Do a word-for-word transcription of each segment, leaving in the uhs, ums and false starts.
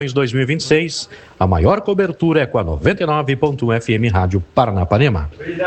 dois mil e vinte e seis, a maior cobertura é com a noventa e nove ponto um F M Rádio Paranapanema.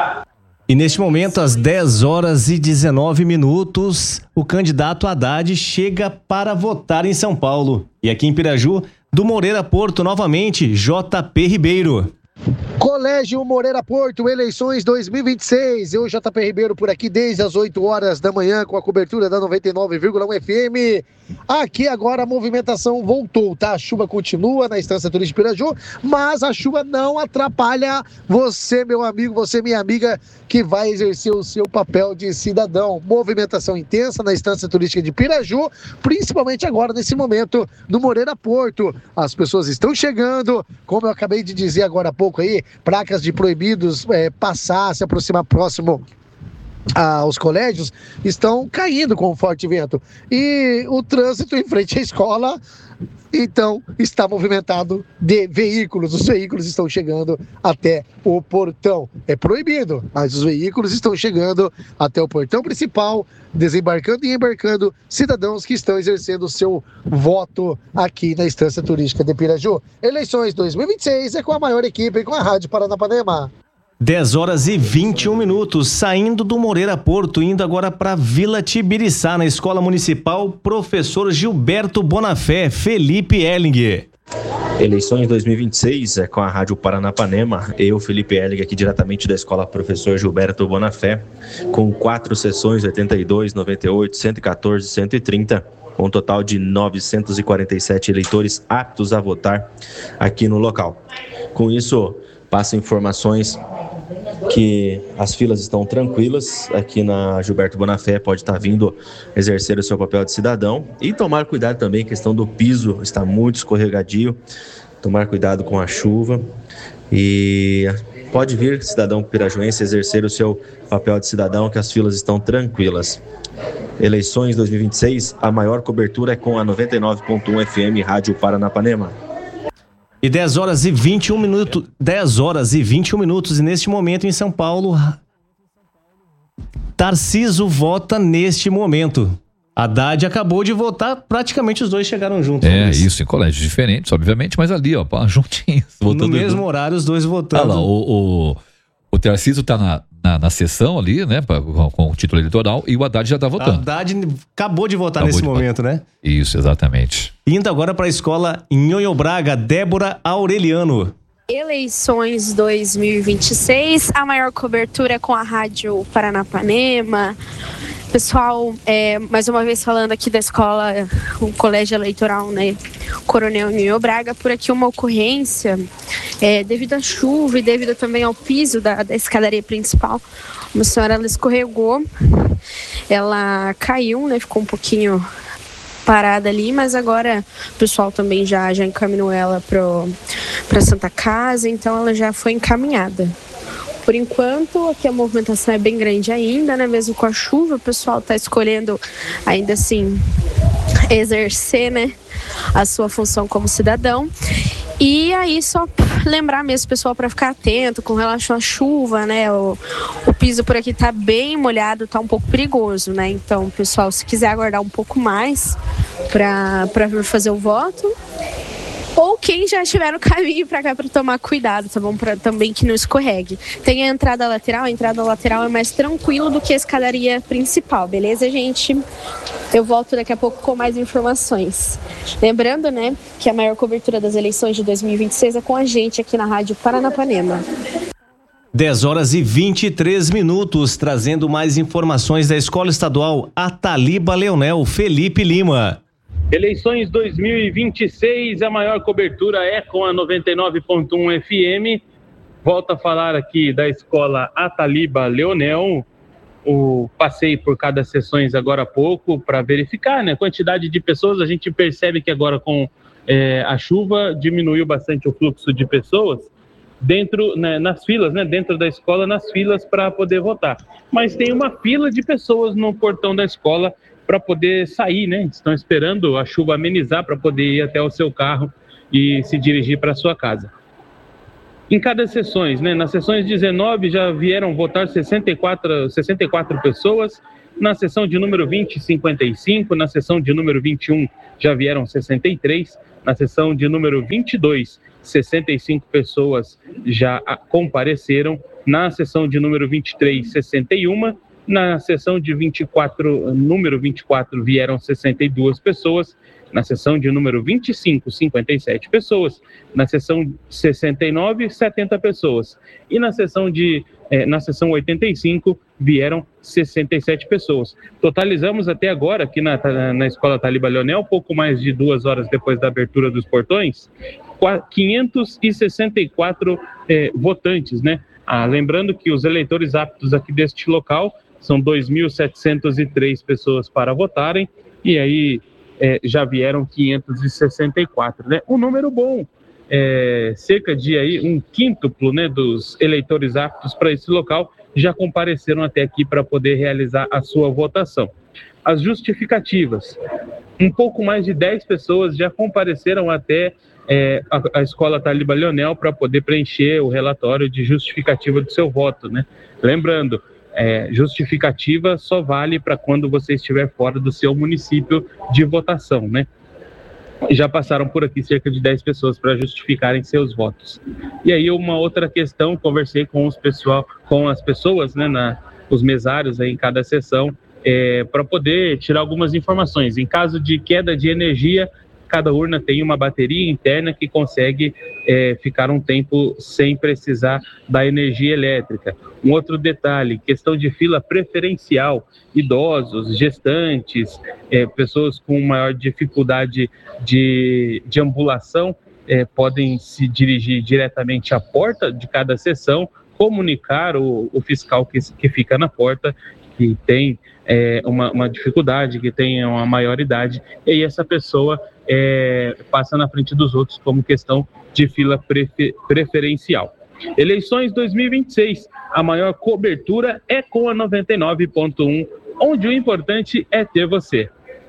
E neste momento, às dez horas e dezenove minutos, o candidato Haddad chega para votar em São Paulo. E aqui em Piraju, do Moreira Porto, novamente, J P Ribeiro. Colégio Moreira Porto, eleições dois mil e vinte e seis. Eu, J P Ribeiro, por aqui desde as oito horas da manhã com a cobertura da noventa e nove vírgula um F M. Aqui agora a movimentação voltou, tá? A chuva continua na Estância Turística de Piraju, mas a chuva não atrapalha você, meu amigo, você, minha amiga, que vai exercer o seu papel de cidadão. Movimentação intensa na Estância Turística de Piraju, principalmente agora, nesse momento, no Moreira Porto. As pessoas estão chegando, como eu acabei de dizer agora há pouco aí, placas de proibidos é, passar, se aproximar próximo aos colégios, estão caindo com um forte vento. E o trânsito em frente à escola, então, está movimentado de veículos. Os veículos estão chegando até o portão. É proibido, mas os veículos estão chegando até o portão principal, desembarcando e embarcando cidadãos que estão exercendo o seu voto aqui na Estância Turística de Piraju. Eleições dois mil e vinte e seis é com a maior equipe, com a Rádio Paranapanema. dez horas e vinte e um minutos, saindo do Moreira Porto, indo agora para Vila Tibiriçá, na Escola Municipal Professor Gilberto Bonafé, Felipe Elling. Eleições dois mil e vinte e seis é com a Rádio Paranapanema, eu, Felipe Elling, aqui diretamente da Escola Professor Gilberto Bonafé, com quatro sessões, oitenta e dois, noventa e oito, cento e quatorze, cento e trinta, com um total de novecentos e quarenta e sete eleitores aptos a votar aqui no local. Com isso, passo informações que as filas estão tranquilas aqui na Gilberto Bonafé, pode estar vindo exercer o seu papel de cidadão e tomar cuidado também, a questão do piso está muito escorregadio, tomar cuidado com a chuva e pode vir, cidadão pirajuense, exercer o seu papel de cidadão, que as filas estão tranquilas. Eleições dois mil e vinte e seis, a maior cobertura é com a noventa e nove ponto um F M Rádio Paranapanema. E dez horas e vinte e um minutos, dez horas e vinte e um minutos, e neste momento em São Paulo, Tarciso vota neste momento. Haddad acabou de votar, praticamente os dois chegaram juntos. É, isso, em colégios diferentes, obviamente, mas ali, ó, juntinhos. No mesmo horário, os dois votando. Ah lá, o, o, o Tarciso tá na, na, na sessão ali, né, pra, com, com o título eleitoral, e o Haddad já tá votando. Haddad acabou de votar acabou nesse de momento, votar. né? Isso, exatamente. Indo agora para a escola Nhonho Braga, Débora Aureliano. Eleições dois mil e vinte e seis, a maior cobertura é com a Rádio Paranapanema. Pessoal, é, mais uma vez falando aqui da escola, o colégio eleitoral, né, Coronel Nhonho Braga, por aqui uma ocorrência, é, devido à chuva e devido também ao piso da, da escadaria principal. Uma senhora, ela escorregou, ela caiu, né, ficou um pouquinho parada ali, mas agora o pessoal também já, já encaminhou ela para a Santa Casa, então ela já foi encaminhada. Por enquanto, aqui a movimentação é bem grande ainda, né? Mesmo com a chuva, o pessoal está escolhendo ainda assim exercer, né, a sua função como cidadão. E aí só lembrar mesmo, pessoal, para ficar atento com relação à chuva, né? O, o piso por aqui tá bem molhado, tá um pouco perigoso, né? Então, pessoal, se quiser aguardar um pouco mais para para vir fazer o voto, ou quem já estiver no caminho para cá para tomar cuidado, tá bom? Para também que não escorregue. Tem a entrada lateral, a entrada lateral é mais tranquilo do que a escadaria principal, beleza, gente? Eu volto daqui a pouco com mais informações. Lembrando, né, que a maior cobertura das eleições de dois mil e vinte e seis é com a gente aqui na Rádio Paranapanema. dez horas e vinte e três minutos, trazendo mais informações da Escola Estadual Ataliba Leonel, Felipe Lima. Eleições dois mil e vinte e seis, a maior cobertura é com a noventa e nove ponto um F M. Volto a falar aqui da Escola Ataliba Leonel. O passei por cada sessões agora há pouco para verificar, né, a quantidade de pessoas. A gente percebe que agora com é, a chuva diminuiu bastante o fluxo de pessoas dentro, né, nas filas, né, dentro da escola, nas filas para poder votar. Mas tem uma fila de pessoas no portão da escola para poder sair, né? Estão esperando a chuva amenizar para poder ir até o seu carro e se dirigir para a sua casa. Em cada sessões, né? Nas sessões dezenove já vieram votar sessenta e quatro, sessenta e quatro pessoas, na sessão de número vinte, cinquenta e cinco, na sessão de número vinte e um já vieram sessenta e três, Na sessão de número vinte e dois, sessenta e cinco pessoas já compareceram. Na sessão de número vinte e três, sessenta e um. Na sessão de vinte e quatro, número vinte e quatro, vieram sessenta e duas pessoas. Na sessão de número vinte e cinco, cinquenta e sete pessoas. Na sessão sessenta e nove, setenta pessoas. E na sessão, de, eh, na sessão oitenta e cinco, vieram sessenta e sete pessoas. Totalizamos até agora, aqui na, na Escola Taliba Leonel, pouco mais de duas horas depois da abertura dos portões, quinhentos e sessenta e quatro eh, votantes, né? Ah, lembrando que os eleitores aptos aqui deste local são dois mil setecentos e três pessoas para votarem, e aí é, já vieram quinhentos e sessenta e quatro, né? Um número bom, é, cerca de aí um quíntuplo, né, dos eleitores aptos para esse local já compareceram até aqui para poder realizar a sua votação. As justificativas, um pouco mais de dez pessoas já compareceram até É, a, a Escola Taliba Leonel para poder preencher o relatório de justificativa do seu voto, né? Lembrando, é, justificativa só vale para quando você estiver fora do seu município de votação, né? Já passaram por aqui cerca de dez pessoas para justificarem seus votos. E aí uma outra questão, conversei com os pessoal, com as pessoas, né, na, os mesários aí em cada sessão, é, para poder tirar algumas informações. Em caso de queda de energia, cada urna tem uma bateria interna que consegue é, ficar um tempo sem precisar da energia elétrica. Um outro detalhe, questão de fila preferencial, idosos, gestantes, é, pessoas com maior dificuldade de, de ambulação, é, podem se dirigir diretamente à porta de cada sessão, comunicar o, o fiscal que, que fica na porta, que tem é, uma, uma dificuldade, que tem uma maior idade, e aí essa pessoa é, passa na frente dos outros como questão de fila prefer, preferencial. Eleições dois mil e vinte e seis, a maior cobertura é com a noventa e nove ponto um, onde o importante é ter você.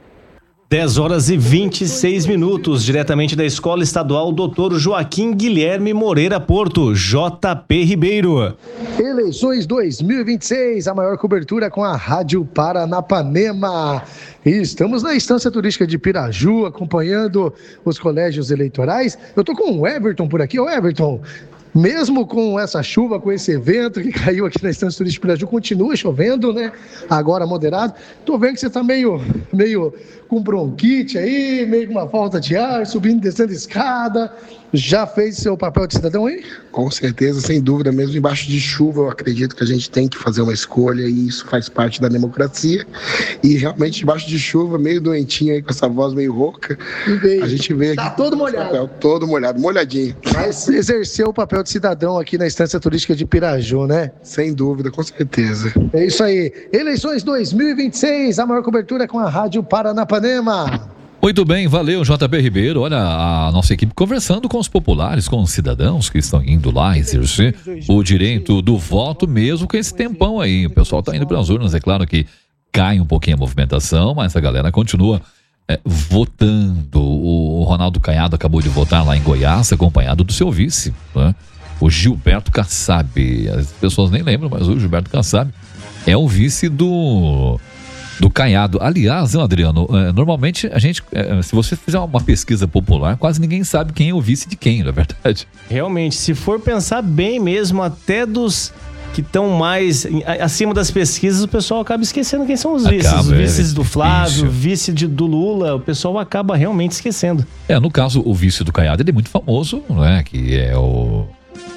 dez horas e vinte e seis minutos, diretamente da Escola Estadual doutor Joaquim Guilherme Moreira Porto, J P Ribeiro. Eleições dois mil e vinte e seis, a maior cobertura com a Rádio Paranapanema. E estamos na Estância Turística de Piraju, acompanhando os colégios eleitorais. Eu tô com o Everton por aqui. Ô Everton, mesmo com essa chuva, com esse evento que caiu aqui na Estância Turística de Piraju, continua chovendo, né? Agora moderado. Tô vendo que você tá meio, meio com bronquite aí, meio com uma falta de ar, subindo e descendo escada. Já fez seu papel de cidadão aí? Com certeza, sem dúvida, mesmo embaixo de chuva, eu acredito que a gente tem que fazer uma escolha e isso faz parte da democracia. E realmente, embaixo de chuva, meio doentinho aí, com essa voz meio rouca, a gente vê... Tá todo molhado. Papel, todo molhado, molhadinho. Mas exerceu o papel de cidadão aqui na Estância Turística de Piraju, né? Sem dúvida, com certeza. É isso aí. Eleições dois mil e vinte e seis, a maior cobertura com a Rádio Paranapanema. Muito bem, valeu J P Ribeiro. Olha, a nossa equipe conversando com os populares, com os cidadãos que estão indo lá exercer o direito do voto, mesmo com esse tempão aí. O pessoal está indo para as urnas, é claro que cai um pouquinho a movimentação, mas a galera continua é, votando. O Ronaldo Caiado acabou de votar lá em Goiás, acompanhado do seu vice, né? O Gilberto Kassab. As pessoas nem lembram, mas o Gilberto Kassab é o vice do... do Caiado. Aliás, Adriano, normalmente a gente, se você fizer uma pesquisa popular, quase ninguém sabe quem é o vice de quem, não é verdade? Realmente, se for pensar bem mesmo, até dos que estão mais acima das pesquisas, o pessoal acaba esquecendo quem são os vices. Acaba, os vices é, do Flávio, vice de, do Lula, o pessoal acaba realmente esquecendo. É, no caso, o vice do Caiado, ele é muito famoso, né? Que é o...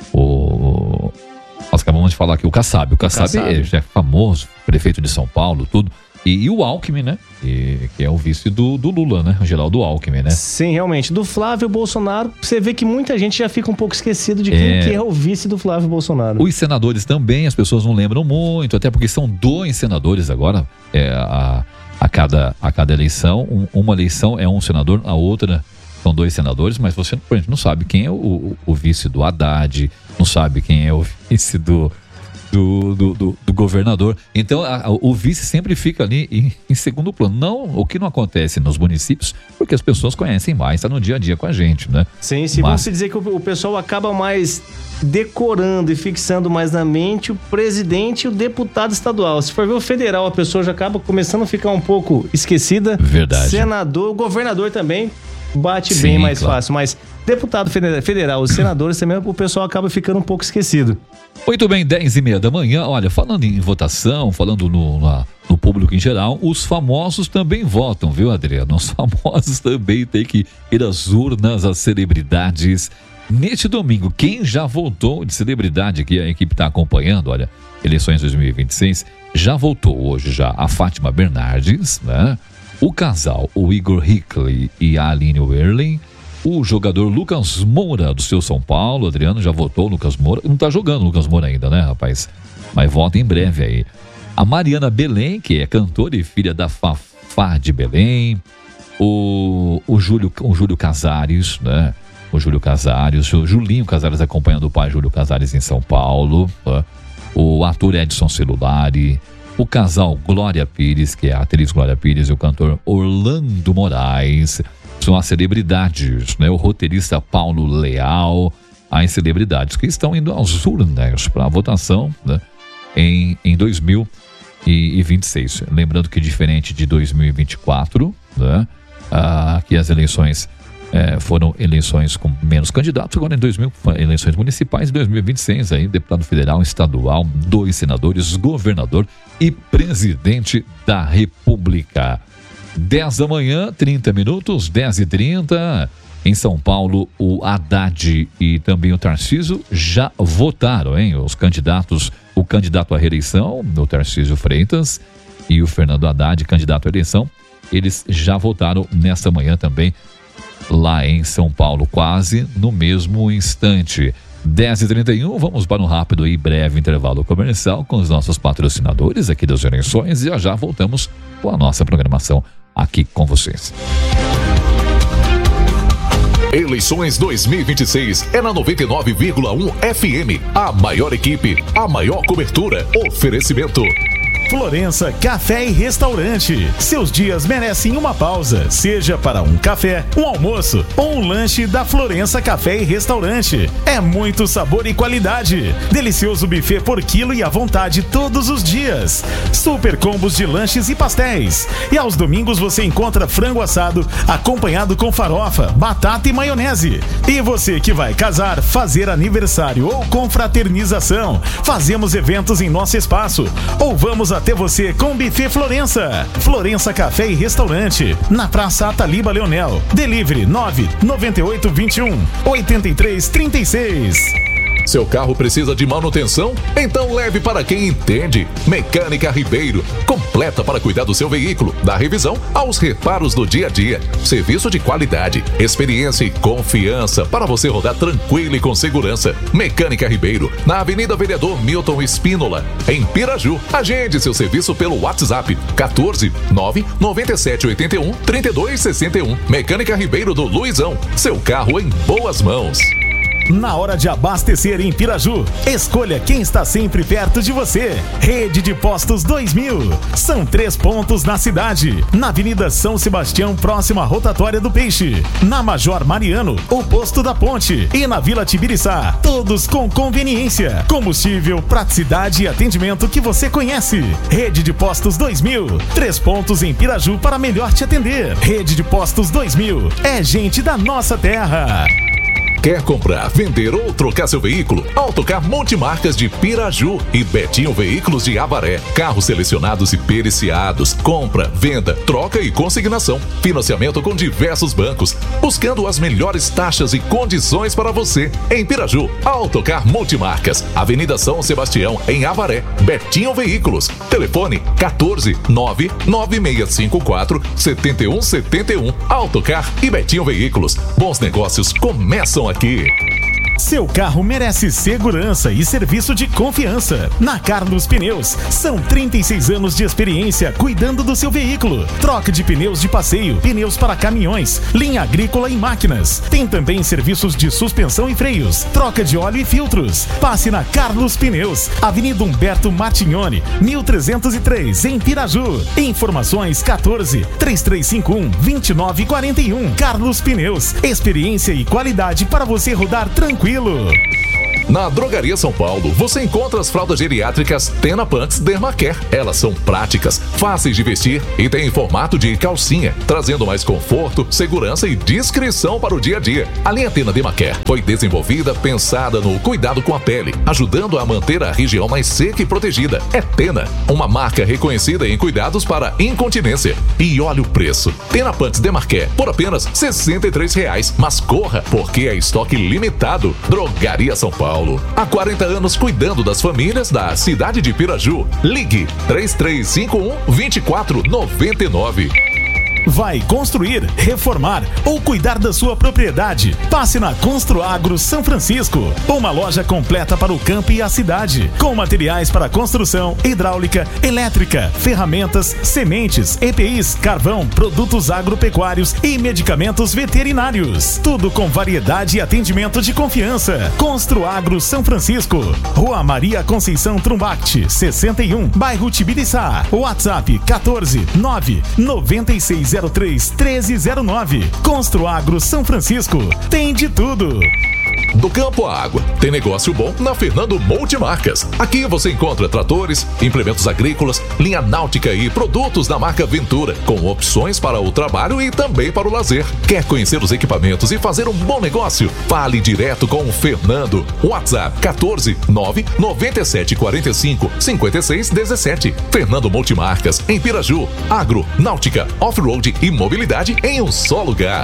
o nós acabamos de falar aqui, o Kassab. O Kassab é, é famoso, prefeito de São Paulo, tudo. E, e o Alckmin, né? E, que é o vice do, do Lula, né? O Geraldo Alckmin, né? Sim, realmente. Do Flávio Bolsonaro, você vê que muita gente já fica um pouco esquecido de quem é, que é o vice do Flávio Bolsonaro. Os senadores também, as pessoas não lembram muito, até porque são dois senadores agora, é, a, a, cada, a cada eleição. Um, uma eleição é um senador, a outra são dois senadores, mas você, por exemplo, não sabe quem é o, o, o vice do Haddad, não sabe quem é o vice do... Do, do, do, do governador. Então a, a, o vice sempre fica ali em, em segundo plano. Não, o que não acontece nos municípios, porque as pessoas conhecem mais, está no dia a dia com a gente, né? Sim, sim. Mas... vamos dizer que o, o pessoal acaba mais decorando e fixando mais na mente o presidente e o deputado estadual. Se for ver o federal, a pessoa já acaba começando a ficar um pouco esquecida. Verdade. Senador, o governador também. bate Sim, bem mais claro. fácil. Mas deputado federal, os senadores também, o pessoal acaba ficando um pouco esquecido. Muito bem, dez e meia da manhã. Olha, falando em votação, falando no, na, no público em geral, os famosos também votam, viu, Adriano? Os famosos também têm que ir às urnas, as celebridades. Neste domingo, quem já votou de celebridade que a equipe está acompanhando, olha, eleições dois mil e vinte e seis, já votou hoje já a Fátima Bernardes, né? O casal, o Igor Hickley e a Aline Werling, o jogador Lucas Moura do seu São Paulo, Adriano já votou, o Lucas Moura, não tá jogando o Lucas Moura ainda, né, rapaz? Mas vota em breve aí. A Mariana Belém, que é cantora e filha da Fafá de Belém, o, o, Júlio, o Júlio Casares, né? O Júlio Casares, o Julinho Casares acompanhando o pai Júlio Casares em São Paulo, né? O ator Edson Celulari, o casal Glória Pires, que é a atriz Glória Pires, e o cantor Orlando Moraes, são as celebridades, né? O roteirista Paulo Leal, as celebridades que estão indo às urnas para a votação, né? em, em dois mil e vinte e seis. Lembrando que diferente de dois mil e vinte e quatro, né? ah, que as eleições é, foram eleições com menos candidatos, agora em dois mil, eleições municipais, em dois mil e vinte e seis, aí, deputado federal, estadual, dois senadores, governador e presidente da República. dez da manhã, trinta minutos, dez e trinta. Em São Paulo, o Haddad e também o Tarcísio já votaram, hein? Os candidatos, o candidato à reeleição, o Tarcísio Freitas, e o Fernando Haddad, candidato à eleição, eles já votaram nesta manhã também, lá em São Paulo, quase no mesmo instante. dez e trinta e um, vamos para um rápido e breve intervalo comercial com os nossos patrocinadores aqui das eleições e já já voltamos com a nossa programação aqui com vocês. Eleições dois mil e vinte e seis é na noventa e nove vírgula um F M. A maior equipe, a maior cobertura. Oferecimento Florença Café e Restaurante. Seus dias merecem uma pausa, seja para um café, um almoço ou um lanche da Florença Café e Restaurante. É muito sabor e qualidade. Delicioso buffet por quilo e à vontade todos os dias. Super combos de lanches e pastéis. E aos domingos você encontra frango assado acompanhado com farofa, batata e maionese. E você que vai casar, fazer aniversário ou confraternização, fazemos eventos em nosso espaço ou vamos até você com Buffet Florença. Florença Café e Restaurante, na Praça Ataliba Leonel. Delivery nove nove oito dois um oito três três seis. Seu carro precisa de manutenção? Então leve para quem entende. Mecânica Ribeiro, completa para cuidar do seu veículo, da revisão aos reparos do dia a dia. Serviço de qualidade, experiência e confiança para você rodar tranquilo e com segurança. Mecânica Ribeiro, na Avenida Vereador Milton Espínola, em Piraju. Agende seu serviço pelo WhatsApp quatorze nove nove sete oito um três dois seis um. Mecânica Ribeiro do Luizão, seu carro em boas mãos. Na hora de abastecer em Piraju, escolha quem está sempre perto de você. Rede de Postos dois mil. São três pontos na cidade. Na Avenida São Sebastião, próximo à Rotatória do Peixe. Na Major Mariano, o Posto da Ponte. E na Vila Tibiriçá, todos com conveniência, combustível, praticidade e atendimento que você conhece. Rede de Postos dois mil. Três pontos em Piraju para melhor te atender. Rede de Postos dois mil. É gente da nossa terra. Quer comprar, vender ou trocar seu veículo? Autocar Multimarcas de Piraju e Betinho Veículos de Avaré. Carros selecionados e periciados. Compra, venda, troca e consignação. Financiamento com diversos bancos. Buscando as melhores taxas e condições para você. Em Piraju, Autocar Multimarcas. Avenida São Sebastião, em Avaré. Betinho Veículos. Telefone quatorze nove nove seis cinco quatro sete um sete um. Autocar e Betinho Veículos. Bons negócios começam aqui. Seu carro merece segurança e serviço de confiança. Na Carlos Pneus, são trinta e seis anos de experiência cuidando do seu veículo. Troca de pneus de passeio, pneus para caminhões, linha agrícola e máquinas. Tem também serviços de suspensão e freios, troca de óleo e filtros. Passe na Carlos Pneus, Avenida Humberto Martignoni, mil trezentos e três, em Piraju. Informações quatorze, três três cinco um, dois nove quatro um. Carlos Pneus, experiência e qualidade para você rodar tranquilo. Na Drogaria São Paulo, você encontra as fraldas geriátricas Tena Pants Dermacare. Elas são práticas, fáceis de vestir e têm formato de calcinha, trazendo mais conforto, segurança e discrição para o dia a dia. A linha Tena Dermacare foi desenvolvida pensada no cuidado com a pele, ajudando a manter a região mais seca e protegida. É Tena, uma marca reconhecida em cuidados para incontinência. E olha o preço. Tena Pants Dermacare por apenas sessenta e três reais. Mas corra, porque é estoque limitado. Drogaria São Paulo. Há quarenta anos cuidando das famílias da cidade de Piraju. Ligue três três cinco um, dois quatro nove nove. Vai construir, reformar ou cuidar da sua propriedade? Passe na Construagro São Francisco, uma loja completa para o campo e a cidade, com materiais para construção, hidráulica, elétrica, ferramentas, sementes, E P Is, carvão, produtos agropecuários e medicamentos veterinários. Tudo com variedade e atendimento de confiança. Construagro São Francisco, Rua Maria Conceição Trumbacti, sessenta e um, bairro Tibiriçá. WhatsApp quatorze, nove, noventa e seis zero três, treze zero nove. Construagro São Francisco. Tem de tudo. Do campo à água, tem negócio bom na Fernando Multimarcas. Aqui você encontra tratores, implementos agrícolas, linha náutica e produtos da marca Ventura, com opções para o trabalho e também para o lazer. Quer conhecer os equipamentos e fazer um bom negócio? Fale direto com o Fernando. WhatsApp quatorze, nove, noventa e sete, quarenta e cinco, cinquenta e seis, dezessete. Fernando Multimarcas, em Piraju. Agro, náutica, off-road e mobilidade em um só lugar.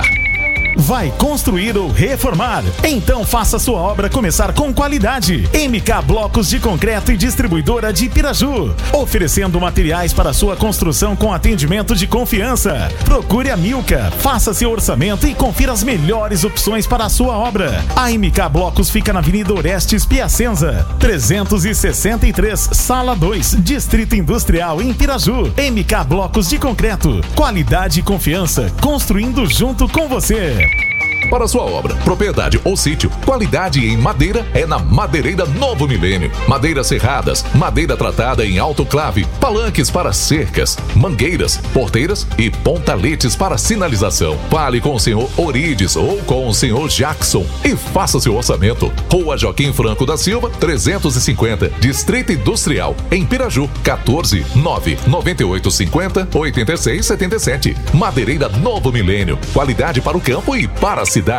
Vai construir ou reformar? Então faça sua obra começar com qualidade. M K Blocos de Concreto e Distribuidora de Piraju, oferecendo materiais para sua construção com atendimento de confiança. Procure a Milka, faça seu orçamento e confira as melhores opções para a sua obra. A M K Blocos fica na Avenida Orestes Piacenza, trezentos e sessenta e três, Sala dois, Distrito Industrial em Piraju. M K Blocos de Concreto, qualidade e confiança, construindo junto com você. Para sua obra, propriedade ou sítio, qualidade em madeira é na Madeireira Novo Milênio. Madeiras serradas, madeira tratada em autoclave, palanques para cercas, mangueiras, porteiras e pontaletes para sinalização. Fale com o senhor Orides ou com o senhor Jackson e faça seu orçamento. Rua Joaquim Franco da Silva, trezentos e cinquenta, Distrito Industrial, em Piraju, quatorze, nove, noventa e oito, cinquenta, oitenta e seis, setenta e sete. Madeireira Novo Milênio, qualidade para o campo e para a cidade.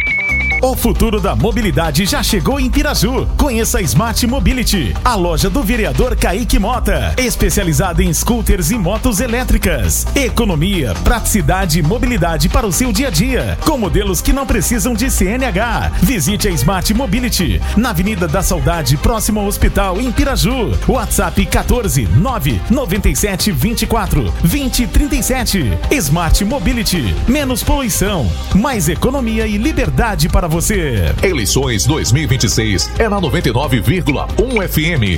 O futuro da mobilidade já chegou em Piraju. Conheça a Smart Mobility, a loja do vereador Kaique Mota, especializada em scooters e motos elétricas. Economia, praticidade e mobilidade para o seu dia a dia, com modelos que não precisam de C N H. Visite a Smart Mobility, na Avenida da Saudade, próximo ao hospital, em Piraju. WhatsApp quatorze, nove, noventa e sete, vinte e quatro, vinte, trinta e sete. Smart Mobility, menos poluição, mais economia e liberdade para você. Eleições dois mil e vinte e seis é na noventa e nove vírgula um F M.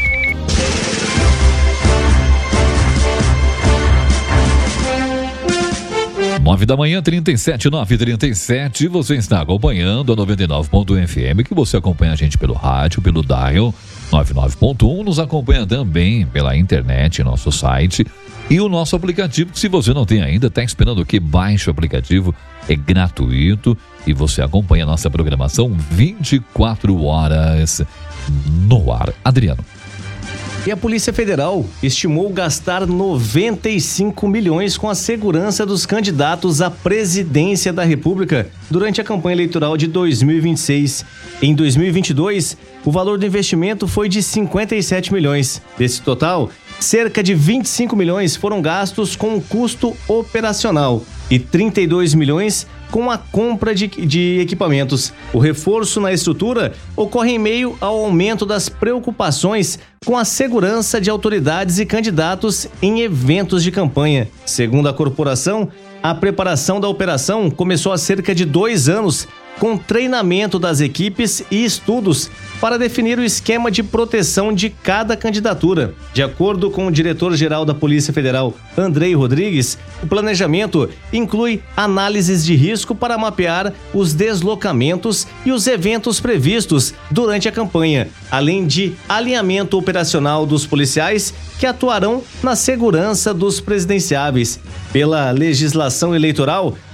nove da manhã, trinta e sete, nove e trinta e sete. Você está acompanhando a noventa e nove ponto um F M, que você acompanha a gente pelo rádio, pelo dial noventa e nove ponto um, nos acompanha também pela internet, nosso site e o nosso aplicativo, que se você não tem ainda, está esperando o quê? Baixe o aplicativo, é gratuito e você acompanha a nossa programação vinte e quatro horas no ar. Adriano. E a Polícia Federal estimou gastar noventa e cinco milhões com a segurança dos candidatos à presidência da República durante a campanha eleitoral de dois mil e vinte e seis. Em dois mil e vinte e dois, o valor do investimento foi de cinquenta e sete milhões. Desse total, cerca de vinte e cinco milhões foram gastos com o custo operacional e trinta e dois milhões com a compra de, de equipamentos. O reforço na estrutura ocorre em meio ao aumento das preocupações com a segurança de autoridades e candidatos em eventos de campanha. Segundo a corporação, a preparação da operação começou há cerca de dois anos, com treinamento das equipes e estudos para definir o esquema de proteção de cada candidatura. De acordo com o diretor-geral da Polícia Federal, Andrei Rodrigues, o planejamento inclui análises de risco para mapear os deslocamentos e os eventos previstos durante a campanha, além de alinhamento operacional dos policiais que atuarão na segurança dos presidenciáveis. Pela legislação eleitoral,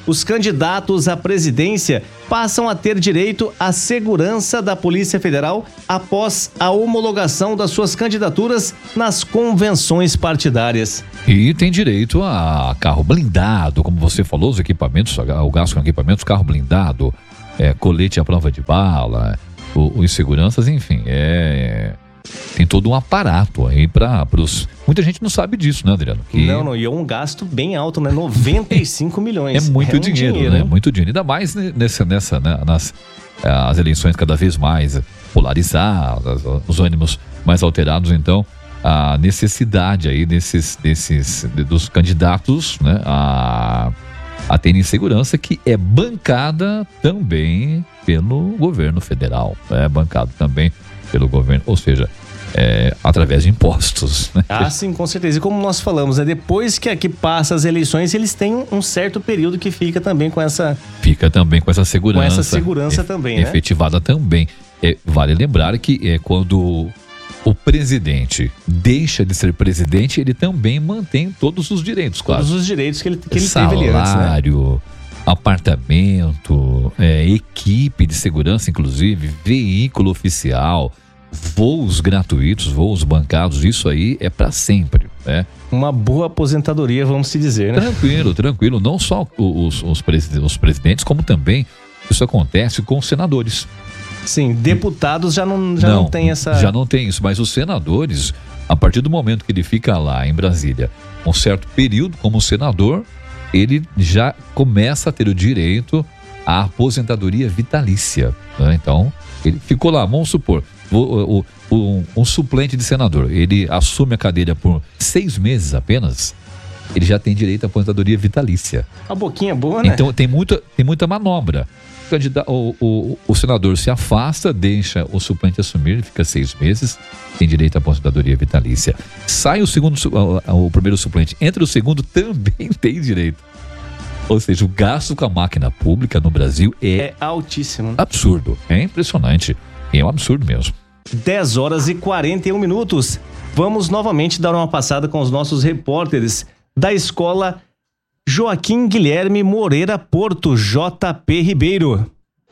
os candidatos à presidência passam a ter direito à segurança da Polícia Federal após a homologação das suas candidaturas nas convenções partidárias. E tem direito a carro blindado, como você falou, os equipamentos, o gasto com equipamentos, carro blindado, é, colete à prova de bala, o, os seguranças, enfim, é... tem todo um aparato aí para os... Muita gente não sabe disso, né, Adriano? Que... Não, não, e é um gasto bem alto, né? noventa e cinco milhões. É muito é um dinheiro, dinheiro, né? hein? Muito dinheiro. Ainda mais nessa, nessa, né? Nas as eleições cada vez mais polarizadas, os ânimos mais alterados, então a necessidade aí desses, desses dos candidatos, né, a, a terem segurança, que é bancada também pelo governo federal, é bancado também pelo governo, ou seja, é, através de impostos, né? Ah, sim, com certeza. E como nós falamos, é depois que aqui passa as eleições, eles têm um certo período que fica também com essa... Fica também com essa segurança. Com essa segurança é, também, né? Efetivada também. É, vale lembrar que é quando o presidente deixa de ser presidente, ele também mantém todos os direitos, claro. Todos os direitos que ele, que ele Salário, teve ali antes, né? Salário, apartamento, é, equipe de segurança, inclusive, veículo oficial, voos gratuitos, voos bancados, isso aí é para sempre, né? Uma boa aposentadoria, vamos se dizer, né? Tranquilo, tranquilo. Não só os, os, presid- os presidentes, como também isso acontece com os senadores. Sim, deputados já não, já não, não tem essa... Já não tem isso, mas os senadores, a partir do momento que ele fica lá em Brasília, um certo período como senador, ele já começa a ter o direito à aposentadoria vitalícia, né? Então, ele ficou lá, vamos supor, o, o, o, um suplente de senador, ele assume a cadeira por seis meses apenas, ele já tem direito à aposentadoria vitalícia. A boquinha boa, né? Então tem muita, tem muita manobra. O, candida- o, o, o senador se afasta, deixa o suplente assumir, ele fica seis meses, tem direito à aposentadoria vitalícia. Sai o segundo, o, o primeiro suplente, entra o segundo, também tem direito. Ou seja, o gasto com a máquina pública no Brasil é, é altíssimo. Absurdo, é impressionante, é um absurdo mesmo. dez horas e quarenta e um minutos. Vamos novamente dar uma passada com os nossos repórteres da escola Joaquim Guilherme Moreira Porto, J P Ribeiro.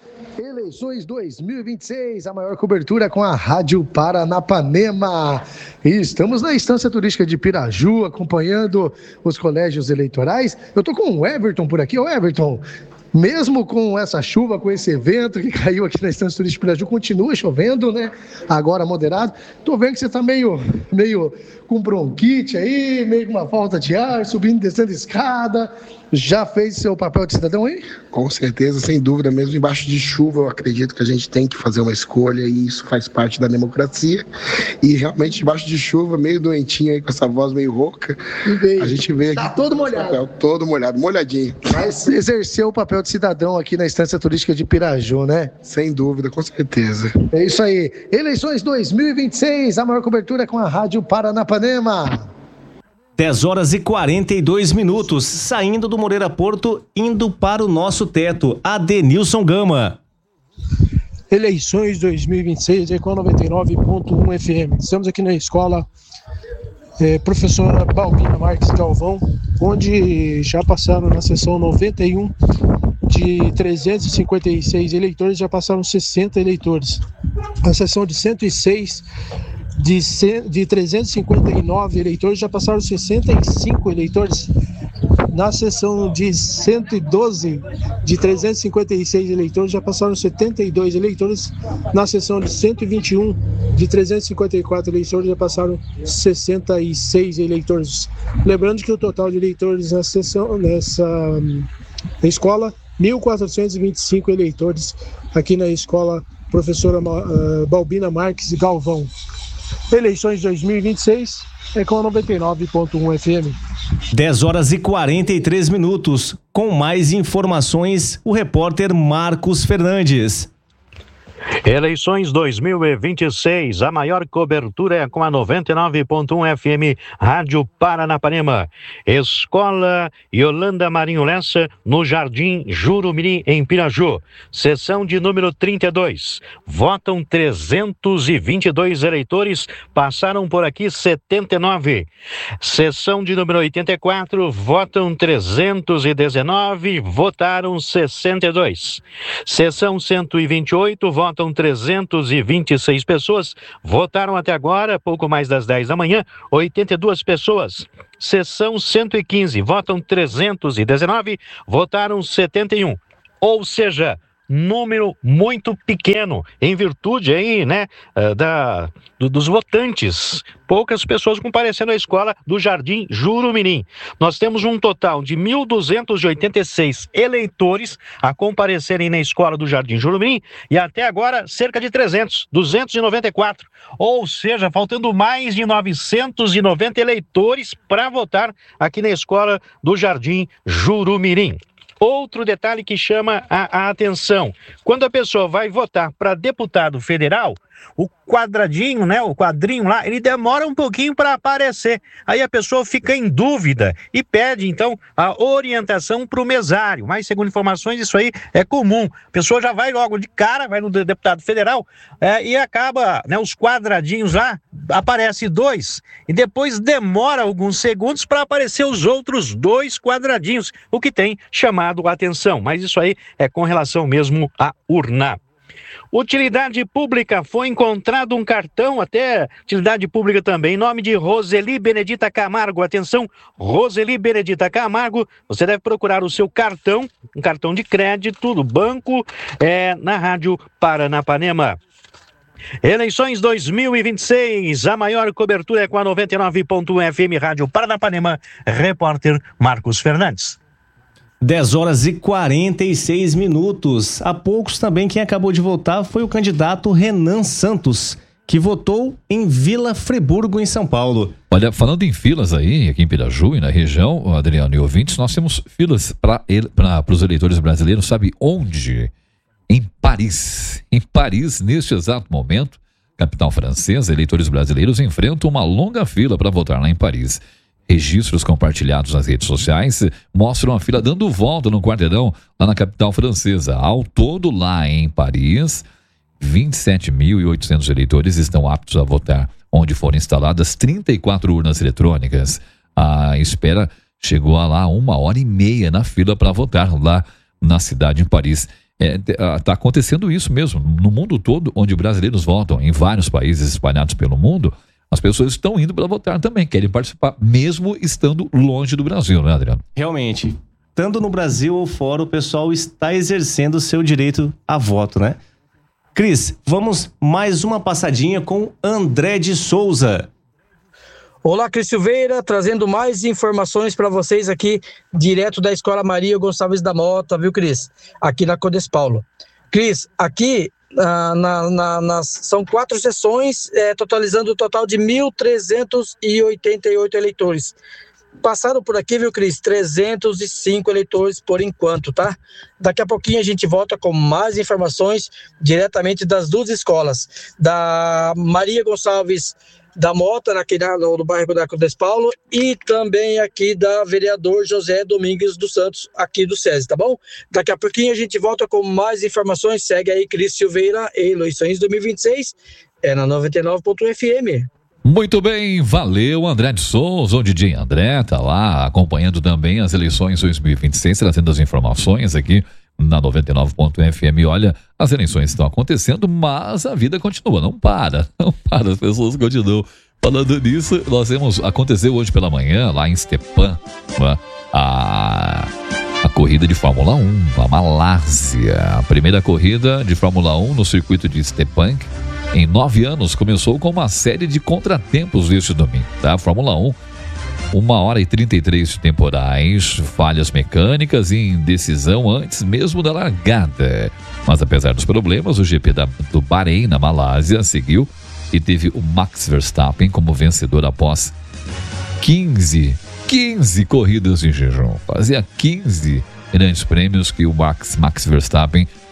Eleições dois mil e vinte e seis, a maior cobertura com a Rádio Paranapanema. E estamos na Estância Turística de Piraju, acompanhando os colégios eleitorais. Eu tô com o Everton por aqui. Ô Everton, mesmo com essa chuva, com esse evento que caiu aqui na Estância Turística de Piraju, continua chovendo, né? Agora moderado. Tô vendo que você tá meio, meio com bronquite aí, meio com uma falta de ar, subindo e descendo escada. Já fez seu papel de cidadão aí? Com certeza, sem dúvida, mesmo embaixo de chuva, eu acredito que a gente tem que fazer uma escolha e isso faz parte da democracia. E realmente, debaixo de chuva, meio doentinho aí, com essa voz meio rouca, a gente vê tá aqui todo molhado. Papel, todo molhado, molhadinho. Mas exerceu o papel de cidadão aqui na Estância Turística de Piraju, né? Sem dúvida, com certeza. É isso aí. Eleições dois mil e vinte e seis, a maior cobertura com a Rádio Paranapanema. dez horas e quarenta e dois minutos, saindo do Moreira Porto, indo para o nosso teto, Adenilson Gama. Eleições dois mil e vinte e seis, Econ noventa e nove ponto um F M. Estamos aqui na escola é, Professora Balbina Marques Galvão, onde já passaram na sessão noventa e um de trezentos e cinquenta e seis eleitores, já passaram sessenta eleitores. A sessão de cento e seis De, de trezentos e cinquenta e nove eleitores, já passaram sessenta e cinco eleitores. Na sessão de cento e doze, de trezentos e cinquenta e seis eleitores, já passaram setenta e dois eleitores. Na sessão de cento e vinte e um, de trezentos e cinquenta e quatro eleitores, já passaram sessenta e seis eleitores. Lembrando que o total de eleitores na sessão, nessa na escola, mil quatrocentos e vinte e cinco eleitores aqui na escola Professora uh, Balbina Marques Galvão. Eleições dois mil e vinte e seis, Econ noventa e nove ponto um F M. dez horas e quarenta e três minutos. Com mais informações, o repórter Marcos Fernandes. Eleições dois mil e vinte e seis, a maior cobertura é com a noventa e nove ponto um F M, Rádio Paranapanema. Escola Yolanda Marinho Lessa, no Jardim Jurumirim, em Piraju. Sessão de número trinta e dois. Votam trezentos e vinte e dois eleitores, passaram por aqui setenta e nove. Sessão de número oitenta e quatro, votam trezentos e dezenove, votaram sessenta e dois. Sessão cento e vinte e oito, votam Votam trezentos e vinte e seis pessoas, votaram até agora, pouco mais das dez da manhã, oitenta e duas pessoas. Sessão cento e quinze, votam trezentos e dezenove, votaram setenta e um. Ou seja, número muito pequeno, em virtude aí, né, da, do, dos votantes. Poucas pessoas comparecendo à escola do Jardim Jurumirim. Nós temos um total de mil duzentos e oitenta e seis eleitores a comparecerem na escola do Jardim Jurumirim e até agora cerca de trezentos, duzentos e noventa e quatro. Ou seja, faltando mais de novecentos e noventa eleitores para votar aqui na escola do Jardim Jurumirim. Outro detalhe que chama a, a atenção: quando a pessoa vai votar para deputado federal, o quadradinho, né, o quadrinho lá, ele demora um pouquinho para aparecer. Aí a pessoa fica em dúvida e pede, então, a orientação para o mesário. Mas, segundo informações, isso aí é comum. A pessoa já vai logo de cara, vai no deputado federal é, e acaba, né, os quadradinhos lá, aparece dois. E depois demora alguns segundos para aparecer os outros dois quadradinhos, o que tem chamado a atenção. Mas isso aí é com relação mesmo à urna. Utilidade pública, foi encontrado um cartão, até utilidade pública também, em nome de Roseli Benedita Camargo. Atenção, Roseli Benedita Camargo, você deve procurar o seu cartão, um cartão de crédito do banco, é, na Rádio Paranapanema. Eleições dois mil e vinte e seis, a maior cobertura é com a noventa e nove ponto um F M, Rádio Paranapanema, repórter Marcos Fernandes. dez horas e quarenta e seis minutos. Há poucos também quem acabou de votar foi o candidato Renan Santos, que votou em Vila Friburgo, em São Paulo. Olha, falando em filas aí, aqui em Piraju e na região, Adriano e ouvintes, nós temos filas para os eleitores brasileiros, sabe onde? Em Paris. Em Paris, neste exato momento, capital francesa, eleitores brasileiros enfrentam uma longa fila para votar lá em Paris. Registros compartilhados nas redes sociais mostram a fila dando volta no quarteirão lá na capital francesa. Ao todo, lá em Paris, vinte e sete mil e oitocentos eleitores estão aptos a votar, onde foram instaladas trinta e quatro urnas eletrônicas. A espera chegou a lá uma hora e meia na fila para votar lá na cidade, em Paris. Está é, acontecendo isso mesmo. No mundo todo, onde brasileiros votam, em vários países espalhados pelo mundo, as pessoas estão indo para votar também, querem participar, mesmo estando longe do Brasil, né, Adriano? Realmente, estando no Brasil ou fora, o pessoal está exercendo o seu direito a voto, né? Cris, vamos mais uma passadinha com André de Souza. Olá, Cris Silveira, trazendo mais informações para vocês aqui, direto da Escola Maria Gonçalves da Mota, viu, Cris? Aqui na Codes Paulo. Cris, aqui ah, na, na, nas, são quatro sessões, é, totalizando um total de mil trezentos e oitenta e oito eleitores. Passaram por aqui, viu, Cris? trezentos e cinco eleitores por enquanto, tá? Daqui a pouquinho a gente volta com mais informações diretamente das duas escolas, da Maria Gonçalves da Mota, aqui no, no bairro da Codes Paulo, e também aqui da vereador José Domingues dos Santos, aqui do SESI, tá bom? Daqui a pouquinho a gente volta com mais informações. Segue aí, Cris Silveira, eleições dois mil e vinte e seis, é na noventa e nove ponto um F M. Muito bem, valeu, André de Souza, o D J André tá lá acompanhando também as eleições dois mil e vinte e seis, trazendo as informações aqui na noventa e nove ponto um F M. Olha, as eleições estão acontecendo, mas a vida continua, não para, não para, as pessoas continuam. Falando nisso, nós temos, aconteceu hoje pela manhã, lá em Stepan, a, a corrida de Fórmula um, a Malásia. A primeira corrida de Fórmula um no circuito de Stepan, em nove anos, começou com uma série de contratempos este domingo, tá? Fórmula um, uma hora e trinta e três temporais, falhas mecânicas e indecisão antes mesmo da largada. Mas apesar dos problemas, o G P da, do Bahrein, na Malásia, seguiu e teve o Max Verstappen como vencedor após quinze, quinze corridas em jejum. Fazia quinze grandes prêmios que o Max, Max Verstappen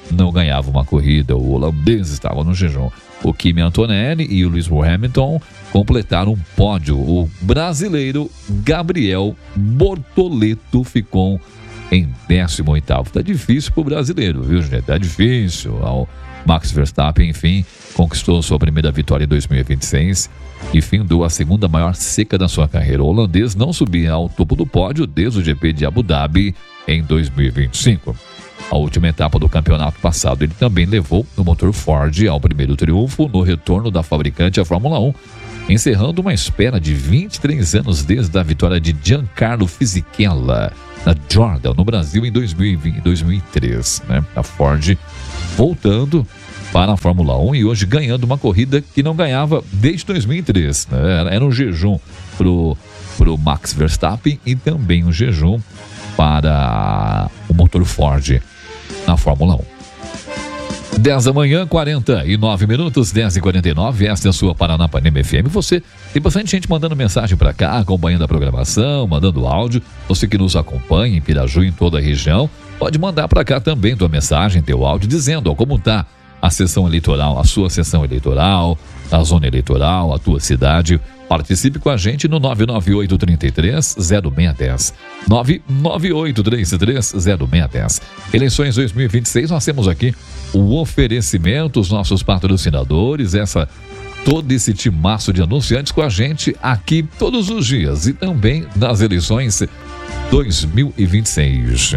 não ganhava uma corrida. O holandês estava no jejum. O Kimi Antonelli e o Lewis Hamilton completaram um pódio. O brasileiro Gabriel Bortoleto ficou em décimo oitavo. Tá difícil pro brasileiro, viu, gente? Tá difícil. O Max Verstappen, enfim, conquistou sua primeira vitória em dois mil e vinte e seis e findou a segunda maior seca da sua carreira. O holandês não subia ao topo do pódio desde o G P de Abu Dhabi em dois mil e vinte e cinco. A última etapa do campeonato passado, ele também levou o motor Ford ao primeiro triunfo no retorno da fabricante à Fórmula um, encerrando uma espera de vinte e três anos desde a vitória de Giancarlo Fisichella na Jordan, no Brasil, em dois mil e vinte, dois mil e três. Né? A Ford voltando para a Fórmula um e hoje ganhando uma corrida que não ganhava desde dois mil e três. Né? Era um jejum para o Max Verstappen e também um jejum para o motor Ford na Fórmula um. dez da manhã, quarenta e nove minutos, dez e quarenta e nove, esta é a sua Paranapanema F M. Você, tem bastante gente mandando mensagem para cá, acompanhando a programação, mandando áudio. Você que nos acompanha em Piraju, em toda a região, pode mandar para cá também tua mensagem, teu áudio, dizendo ó, como está a sessão eleitoral, a sua sessão eleitoral, a zona eleitoral, a tua cidade. Participe com a gente no nove nove oito três três zero seis um zero. nove nove oito três três zero seis um zero. Eleições dois mil e vinte e seis, nós temos aqui o oferecimento, os nossos patrocinadores, essa, todo esse timaço de anunciantes com a gente aqui todos os dias e também nas eleições dois mil e vinte e seis.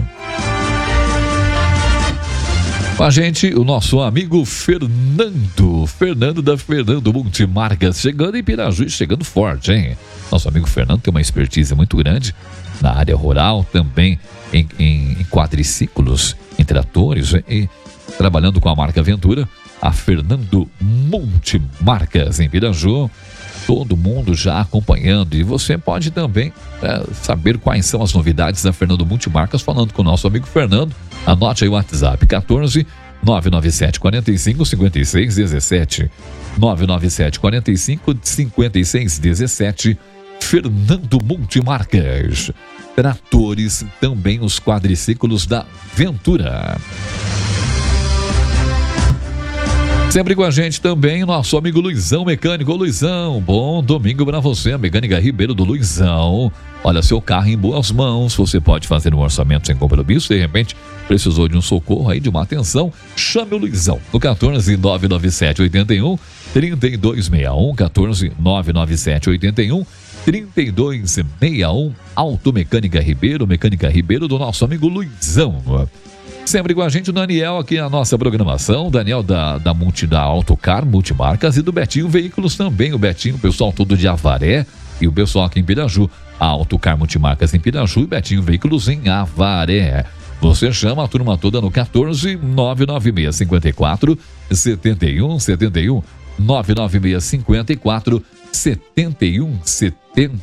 Com a gente, o nosso amigo Fernando, Fernando da Fernando Multimarcas, chegando em Piraju, chegando forte, hein? Nosso amigo Fernando tem uma expertise muito grande na área rural, também em, em, em quadriciclos, em tratores, e trabalhando com a marca Ventura, a Fernando Multimarcas em Piraju. Todo mundo já acompanhando e você pode também é, saber quais são as novidades da Fernando Multimarcas falando com o nosso amigo Fernando. Anote aí o WhatsApp quatorze nove nove sete quatro cinco cinco seis um sete nove nove sete quatro cinco cinco seis um sete. Fernando Multimarcas, tratores, também os quadriciclos da Ventura. Sempre com a gente também o nosso amigo Luizão Mecânico. Ô, Luizão, bom domingo para você, a Mecânica Ribeiro do Luizão. Olha, seu carro em boas mãos, você pode fazer um orçamento sem compromisso, de repente precisou de um socorro aí, de uma atenção, chame o Luizão no quatorze nove nove sete oito um três dois seis um, quatorze nove nove sete oito um três dois seis um. Automecânica Ribeiro, Mecânica Ribeiro do nosso amigo Luizão. Sempre com a gente o Daniel aqui na nossa programação, Daniel da, da, multi, da Autocar Multimarcas e do Betinho Veículos também, o Betinho, o pessoal todo de Avaré e o pessoal aqui em Piraju, a Autocar Multimarcas em Piraju e Betinho Veículos em Avaré. Você chama a turma toda no quatorze nove nove seis cinco quatro sete um sete um, nove nove seis cinco quatro sete um sete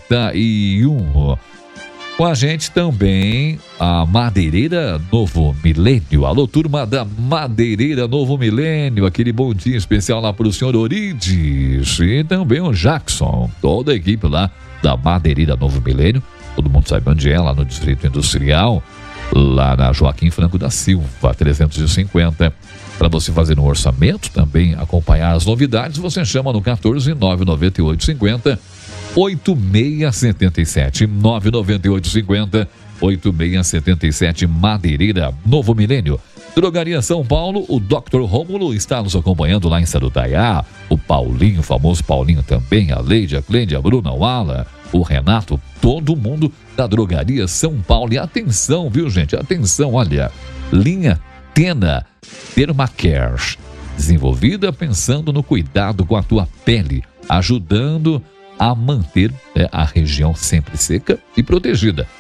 um. Com a gente também a Madeireira Novo Milênio. Alô, turma da Madeireira Novo Milênio. Aquele bom dia especial lá para o senhor Orides. E também o Jackson. Toda a equipe lá da Madeireira Novo Milênio. Todo mundo sabe onde é, lá no Distrito Industrial. Lá na Joaquim Franco da Silva, trezentos e cinquenta. Para você fazer um orçamento, também acompanhar as novidades, você chama no quatorze nove nove oito cinco zero oito seis sete sete, nove nove oito cinco zero oito seis sete sete. Madeireira Novo Milênio. Drogaria São Paulo, o doutor Rômulo está nos acompanhando lá em Sarutaiá, o Paulinho, o famoso Paulinho também, a Leide, a Cleide, a Bruna, o Ala, o Renato, todo mundo da Drogaria São Paulo. E atenção, viu, gente? Atenção, olha, linha Tena Dermacare, desenvolvida pensando no cuidado com a tua pele, ajudando a manter é, a região sempre seca e protegida.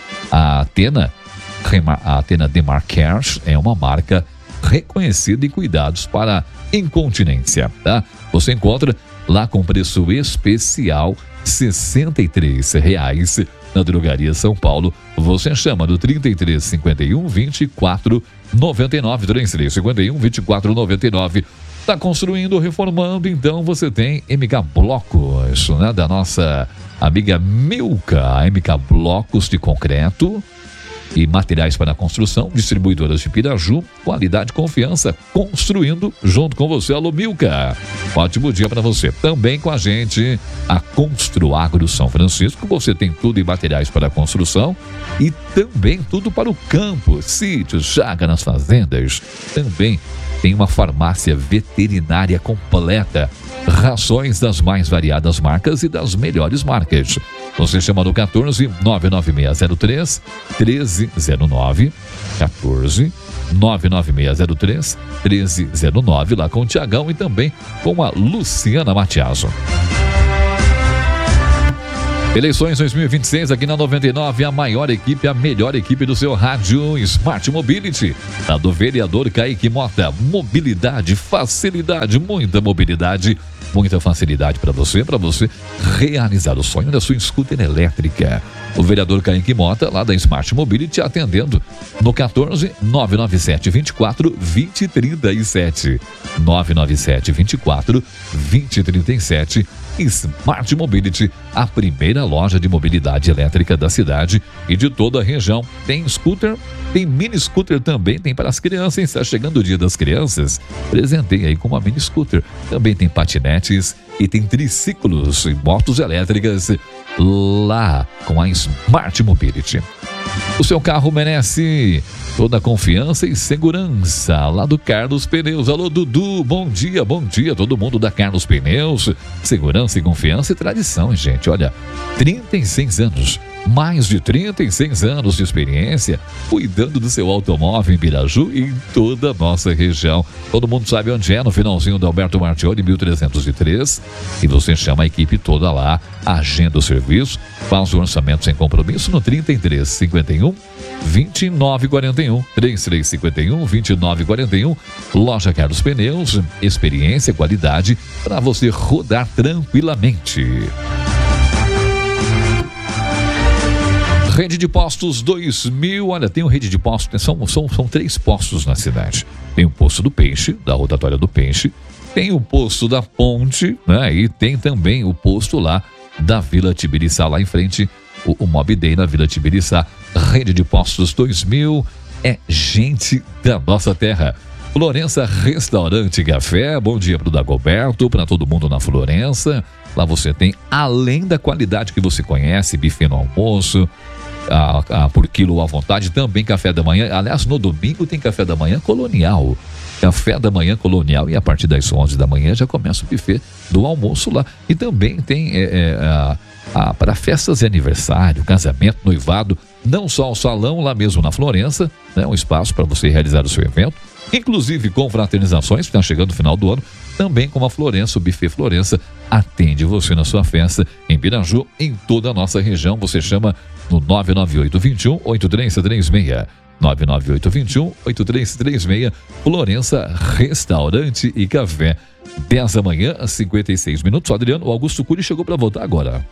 A Atena, a Atena Dermacare é uma marca reconhecida em cuidados para incontinência, tá? Você encontra lá com preço especial, sessenta e três reais na Drogaria São Paulo. Você chama no trinta e três cinquenta e um vinte e quatro noventa e nove, trinta e três cinquenta e um vinte e quatro noventa e nove. Está construindo, reformando, então você tem M K Blocos, né, da nossa amiga Milka, M K Blocos de concreto, e materiais para construção, distribuidoras de Piraju, qualidade e confiança, construindo junto com você. Alô, Milka, ótimo dia para você. Também com a gente, a Construagro São Francisco, você tem tudo em materiais para construção e também tudo para o campo, sítios, chácaras, fazendas. Também tem uma farmácia veterinária completa, rações das mais variadas marcas e das melhores marcas. Você chama no quatorze, nove nove seis zero três, um três zero nove, quatorze, nove nove seis zero três, um três zero nove, lá com o Tiagão e também com a Luciana Matiaso. Eleições dois mil e vinte e seis aqui na noventa e nove, a maior equipe, a melhor equipe do seu rádio Smart Mobility. A do vereador Kaique Mota. Mobilidade, facilidade, muita mobilidade, muita facilidade para você, para você realizar o sonho da sua scooter elétrica. O vereador Kaique Mota, lá da Smart Mobility, atendendo no quatorze, nove nove sete, vinte e quatro, vinte, trinta e sete. nove nove sete, vinte e quatro, vinte, trinta e sete. Smart Mobility, a primeira loja de mobilidade elétrica da cidade e de toda a região. Tem scooter, tem mini scooter também, tem para as crianças, hein? Está chegando o dia das crianças, presentei aí com uma mini scooter. Também tem patinetes e tem triciclos e motos elétricas lá com a Smart Mobility. O seu carro merece toda a confiança e segurança lá do Carlos Pneus. Alô, Dudu, bom dia, bom dia, todo mundo da Carlos Pneus. Segurança e confiança e tradição, gente. Olha, trinta e seis anos, mais de trinta e seis anos de experiência cuidando do seu automóvel em Piraju e em toda a nossa região. Todo mundo sabe onde é, no finalzinho do Alberto Martioli, mil trezentos e três. E você chama a equipe toda lá, agenda o serviço, faz o orçamento sem compromisso no trinta e três, cinquenta e um, vinte e nove, quarenta e um, trinta e três, cinquenta e um, vinte e nove, quarenta e um. Loja Carlos Pneus, experiência, qualidade para você rodar tranquilamente. Rede de postos dois mil, olha, tem um rede de postos, são, são, são três postos na cidade. Tem o posto do Peixe, da rotatória do Peixe, tem o posto da Ponte, né? E tem também o posto lá da Vila Tibiriçá, lá em frente, o, o Mob Day na Vila Tibiriçá. Rede de postos dois mil é gente da nossa terra. Florença Restaurante e Café, bom dia para o Dagoberto, para todo mundo na Florença. Lá você tem, além da qualidade que você conhece, buffet no almoço, a, a, por quilo à vontade, também café da manhã. Aliás, no domingo tem café da manhã colonial. Café da manhã colonial e a partir das onze da manhã já começa o buffet do almoço lá. E também tem é, é, a, a, para festas de aniversário, casamento, noivado, não só o salão lá mesmo na Florença, né, um espaço para você realizar o seu evento, inclusive com fraternizações, que está chegando o final do ano, também com a Florença, o Buffet Florença atende você na sua festa em Piraju, em toda a nossa região. Você chama no nove nove oito, dois um, oito três três seis. nove nove oito, dois um, oito três três seis. Florença Restaurante e Café. dez da manhã, cinquenta e seis minutos. Adriano, o Augusto Cury chegou para voltar agora.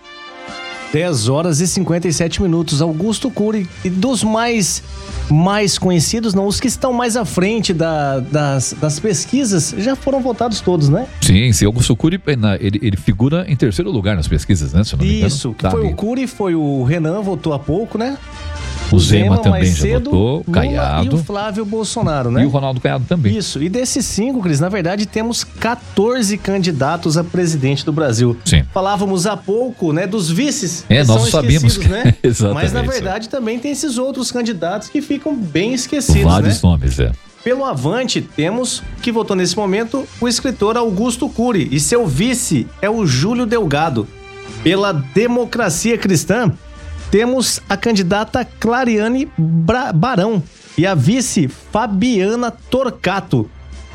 dez horas e cinquenta e sete minutos. Augusto Cury, e dos mais mais conhecidos, não, os que estão mais à frente da, das, das pesquisas, já foram votados todos, né? Sim, sim, Augusto Cury, ele, ele figura em terceiro lugar nas pesquisas, né? Se eu não me engano. Isso, que foi o Cury, foi o Renan, votou há pouco, né? O Zema, Zema também já cedo, votou, Caiado. E o Flávio Bolsonaro, né? E o Ronaldo Caiado também. Isso, e desses cinco, Cris, na verdade temos quatorze candidatos a presidente do Brasil. Sim. Falávamos há pouco, né, dos vices. É, nós sabíamos. Que... né? Exatamente. Mas na verdade também tem esses outros candidatos que ficam bem esquecidos, vários né? nomes, é. Pelo Avante, temos, que votou nesse momento, o escritor Augusto Cury, e seu vice é o Júlio Delgado. Pela Democracia Cristã, temos a candidata Clariane Bra- Barão e a vice Fabiana Torcato.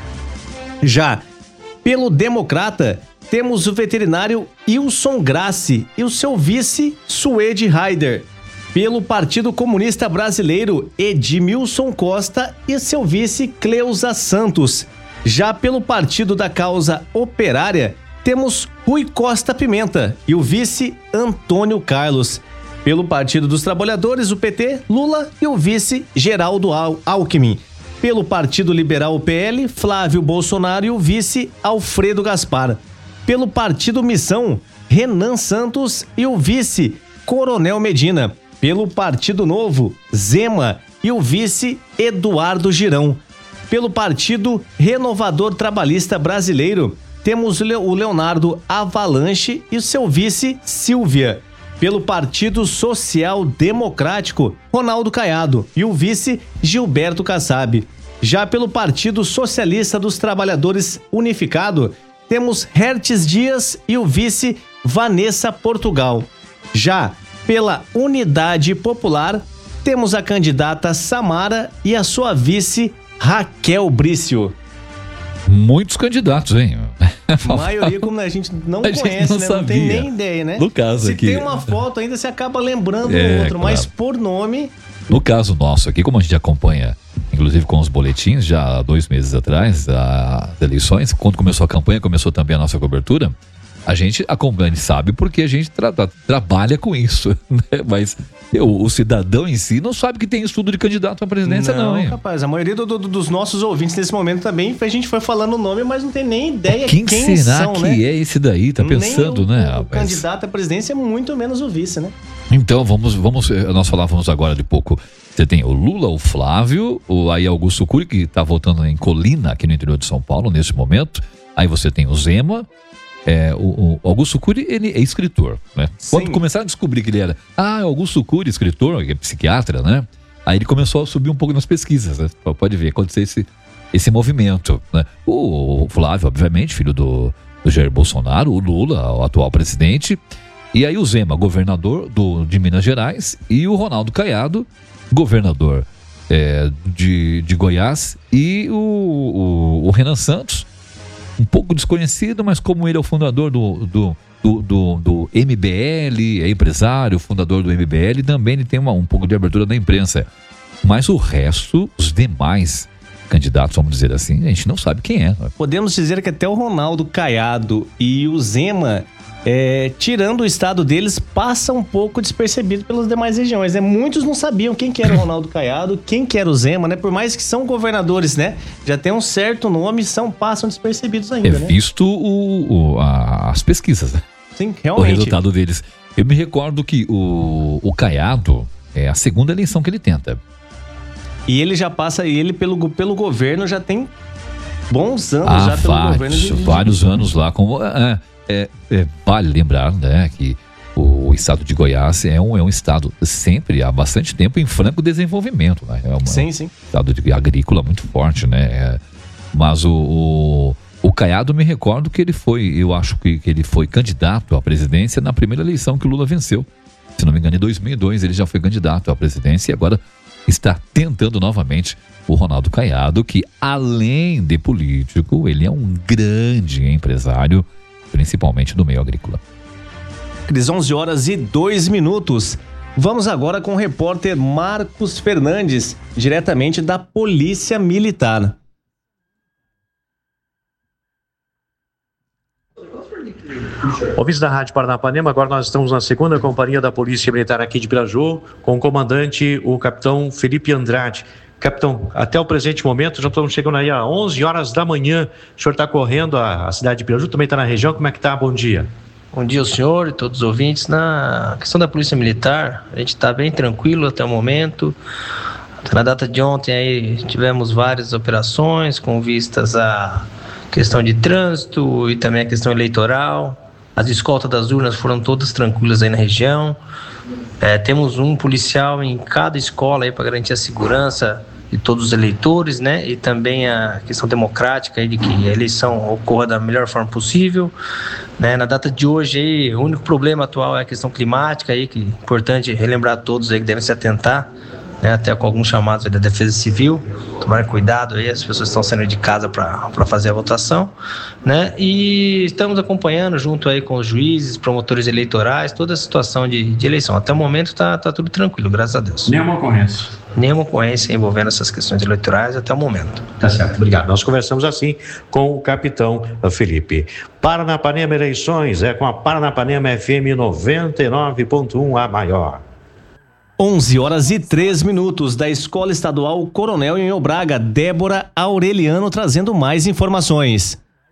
Já pelo Democrata, temos o veterinário Wilson Grassi e o seu vice Suede Haider. Pelo Partido Comunista Brasileiro, Edmilson Costa e seu vice Cleusa Santos. Já pelo Partido da Causa Operária, temos Rui Costa Pimenta e o vice Antônio Carlos. Pelo Partido dos Trabalhadores, o P T, Lula e o vice Geraldo Al- Alckmin. Pelo Partido Liberal, o P L, Flávio Bolsonaro e o vice Alfredo Gaspar. Pelo Partido Missão, Renan Santos e o vice Coronel Medina. Pelo Partido Novo, Zema e o vice Eduardo Girão. Pelo Partido Renovador Trabalhista Brasileiro, temos o Leonardo Avalanche e o seu vice Silvia. Pelo Partido Social Democrático, Ronaldo Caiado e o vice Gilberto Kassab. Já pelo Partido Socialista dos Trabalhadores Unificado, temos Hertz Dias e o vice Vanessa Portugal. Já pela Unidade Popular, temos a candidata Samara e a sua vice Raquel Brício. Muitos candidatos, hein? A maioria, como a gente não a conhece, gente não, né? Não tem nem ideia, né? No caso Se aqui... tem uma foto ainda, você acaba lembrando é, o outro, claro. Mas por nome... No caso nosso aqui, como a gente acompanha, inclusive com os boletins, já há dois meses atrás, as eleições, quando começou a campanha, começou também a nossa cobertura, a gente acompanha, a gente sabe porque a gente tra- tra- trabalha com isso, né? Mas eu, o cidadão em si não sabe que tem estudo de candidato à presidência, não, não hein? Rapaz, a maioria do, do, dos nossos ouvintes nesse momento também, a gente foi falando o nome, mas não tem nem ideia quem, quem será são, que né? é esse daí? Tá pensando, nem o, né? O rapaz? candidato à presidência, muito menos o vice, né? Então, vamos, vamos, nós falávamos agora de pouco. Você tem o Lula, o Flávio, o aí Augusto Cury, que está votando em Colina, aqui no interior de São Paulo, nesse momento. Aí você tem o Zema. É, o, o Augusto Cury, ele é escritor, né? Sim. Quando começaram a descobrir que ele era, ah, Augusto Cury, escritor, é psiquiatra, né? Aí ele começou a subir um pouco nas pesquisas, né? Pode ver, acontecer esse, esse movimento, né? O, o Flávio, obviamente, filho do, do Jair Bolsonaro, o Lula, o atual presidente, e aí o Zema, governador do, de Minas Gerais, e o Ronaldo Caiado, governador é, de, de Goiás, e o, o, o Renan Santos, um pouco desconhecido, mas como ele é o fundador do, do, do, do, do M B L, é empresário, fundador do M B L, também ele tem uma, um pouco de abertura na imprensa. Mas o resto, os demais candidatos, vamos dizer assim, a gente não sabe quem é. Podemos dizer que até o Ronaldo Caiado e o Zema, é, tirando o estado deles, passa um pouco despercebido pelas demais regiões, né? Muitos não sabiam quem que era o Ronaldo Caiado, quem que era o Zema, né? Por mais que são governadores, né? Já tem um certo nome, são, passam despercebidos ainda, é né? visto o, o, a, as pesquisas, né? Sim, realmente. O resultado deles. Eu me recordo que o, o Caiado é a segunda eleição que ele tenta. E ele já passa, e ele pelo, pelo governo já tem bons anos ah, já pelo vários, governo. De, de... Vários anos lá. Com, é, é, é, vale lembrar, né, que o estado de Goiás é um, é um estado sempre, há bastante tempo, em franco desenvolvimento. Né? É uma, sim, sim. Um estado de, agrícola muito forte, né? É, mas o, o, o Caiado, me recordo que ele foi, eu acho que, que ele foi candidato à presidência na primeira eleição que o Lula venceu. Se não me engano, em dois mil e dois ele já foi candidato à presidência e agora está tentando novamente o Ronaldo Caiado, que além de político, ele é um grande empresário, principalmente do meio agrícola. Cris, onze horas e dois minutos. Vamos agora com o repórter Marcos Fernandes, diretamente da Polícia Militar. Ouvintes da Rádio Paranapanema, agora nós estamos na segunda companhia da Polícia Militar aqui de Piraju, com o comandante, o capitão Felipe Andrade. Capitão, até o presente momento, já estamos chegando aí a onze horas da manhã, o senhor está correndo a, a cidade de Piraju, também está na região, como é que está? Bom dia. Bom dia ao senhor e todos os ouvintes. Na questão da Polícia Militar, a gente está bem tranquilo até o momento. Na data de ontem aí tivemos várias operações com vistas à questão de trânsito e também a questão eleitoral. As escoltas das urnas foram todas tranquilas aí na região. É, temos um policial em cada escola aí para garantir a segurança de todos os eleitores, né? E também a questão democrática aí de que a eleição ocorra da melhor forma possível, né? Na data de hoje aí, o único problema atual é a questão climática aí, que é importante relembrar a todos aí que devem se atentar, né? Até com alguns chamados aí da Defesa Civil, tomarem cuidado aí, as pessoas estão saindo de casa para fazer a votação, né? E estamos acompanhando junto aí com os juízes, promotores eleitorais, toda a situação de, de eleição. Até o momento está tá tudo tranquilo, graças a Deus. Nenhuma ocorrência. Nenhuma ocorrência envolvendo essas questões eleitorais até o momento. Tá certo, obrigado. Nós conversamos assim com o capitão Felipe. Paranapanema Eleições é com a Paranapanema F M noventa e nove ponto um, a maior. onze horas e três minutos da Escola Estadual Coronel em Braga, Débora Aureliano trazendo mais informações.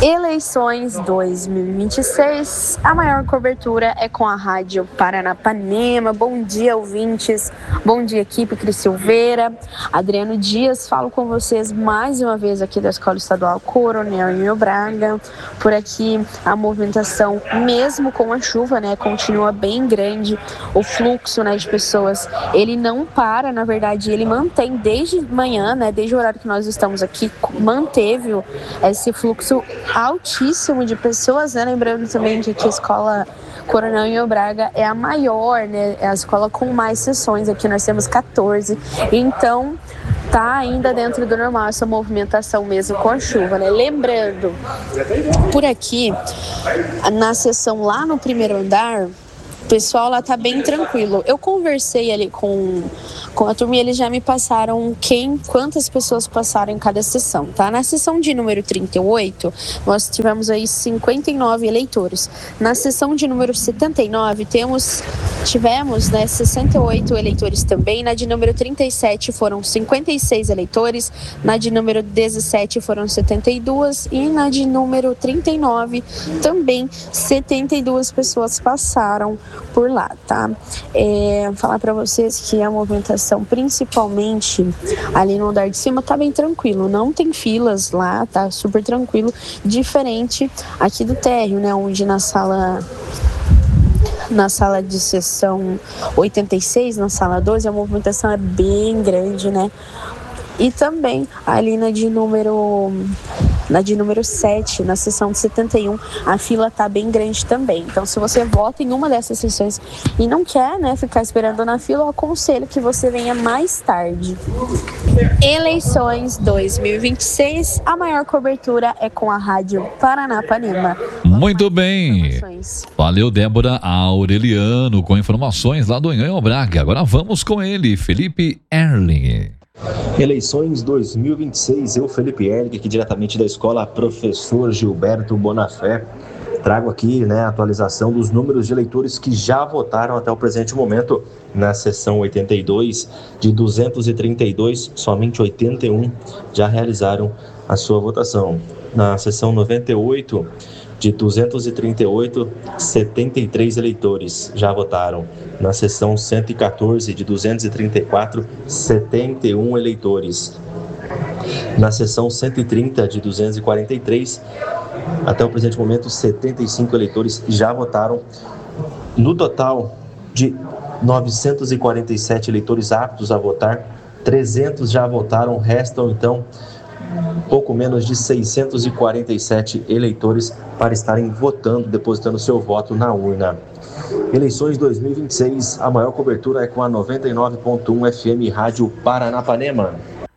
Eleições dois mil e vinte e seis, a maior cobertura é com a Rádio Paranapanema. Bom dia, ouvintes. Bom dia, equipe. Cris Silveira, Adriano Dias. Falo com vocês mais uma vez aqui da Escola Estadual Coronel Emílio Braga. Por aqui, a movimentação, mesmo com a chuva, né, continua bem grande. O fluxo, né, de pessoas, ele não para, na verdade, ele mantém desde manhã, né, desde o horário que nós estamos aqui, manteve esse fluxo altíssimo de pessoas, né? Lembrando também que aqui a Escola Coronel Emílio Braga é a maior, né? É a escola com mais sessões, aqui nós temos quatorze, então tá ainda dentro do normal essa movimentação mesmo com a chuva, né? Lembrando, por aqui, na sessão lá no primeiro andar, o pessoal lá tá bem tranquilo. Eu conversei ali com, com a turma e eles já me passaram quem, quantas pessoas passaram em cada sessão, tá? Na sessão de número trinta e oito, nós tivemos aí cinquenta e nove eleitores. Na sessão de número setenta e nove, temos, tivemos, né, sessenta e oito eleitores também. Na de número trinta e sete foram cinquenta e seis eleitores. Na de número dezessete foram setenta e dois. E na de número trinta e nove também setenta e duas pessoas passaram por lá, tá? É, falar para vocês que a movimentação, principalmente ali no andar de cima, tá bem tranquilo, não tem filas lá, tá super tranquilo, diferente aqui do térreo, né, onde na sala na sala de sessão oitenta e seis, na sala doze, a movimentação é bem grande, né? E também ali na de número na de número sete, na sessão de setenta e um, a fila tá bem grande também. Então, se você vota em uma dessas sessões e não quer, né, ficar esperando na fila, eu aconselho que você venha mais tarde. Eleições dois mil e vinte e seis, a maior cobertura é com a Rádio Paranapanema. Muito bem. Valeu, Débora Aureliano, com informações lá do Emílio Braga. Agora vamos com ele, Felipe Erling. Eleições dois mil e vinte e seis, eu, Felipe Erling, aqui diretamente da escola Professor Gilberto Bonafé, trago aqui, né, a atualização dos números de eleitores que já votaram até o presente momento. Na sessão oitenta e dois, de duzentos e trinta e dois, somente oitenta e um já realizaram a sua votação. Na sessão noventa e oito, de duzentos e trinta e oito, setenta e três eleitores já votaram. Na sessão cento e quatorze, de duzentos e trinta e quatro, setenta e um eleitores. Na sessão cento e trinta, de duzentos e quarenta e três, até o presente momento, setenta e cinco eleitores já votaram. No total de novecentos e quarenta e sete eleitores aptos a votar, trezentos já votaram, restam então pouco menos de seiscentos e quarenta e sete eleitores para estarem votando, depositando seu voto na urna. Eleições dois mil e vinte e seis, a maior cobertura é com a noventa e nove ponto um F M Rádio Paranapanema.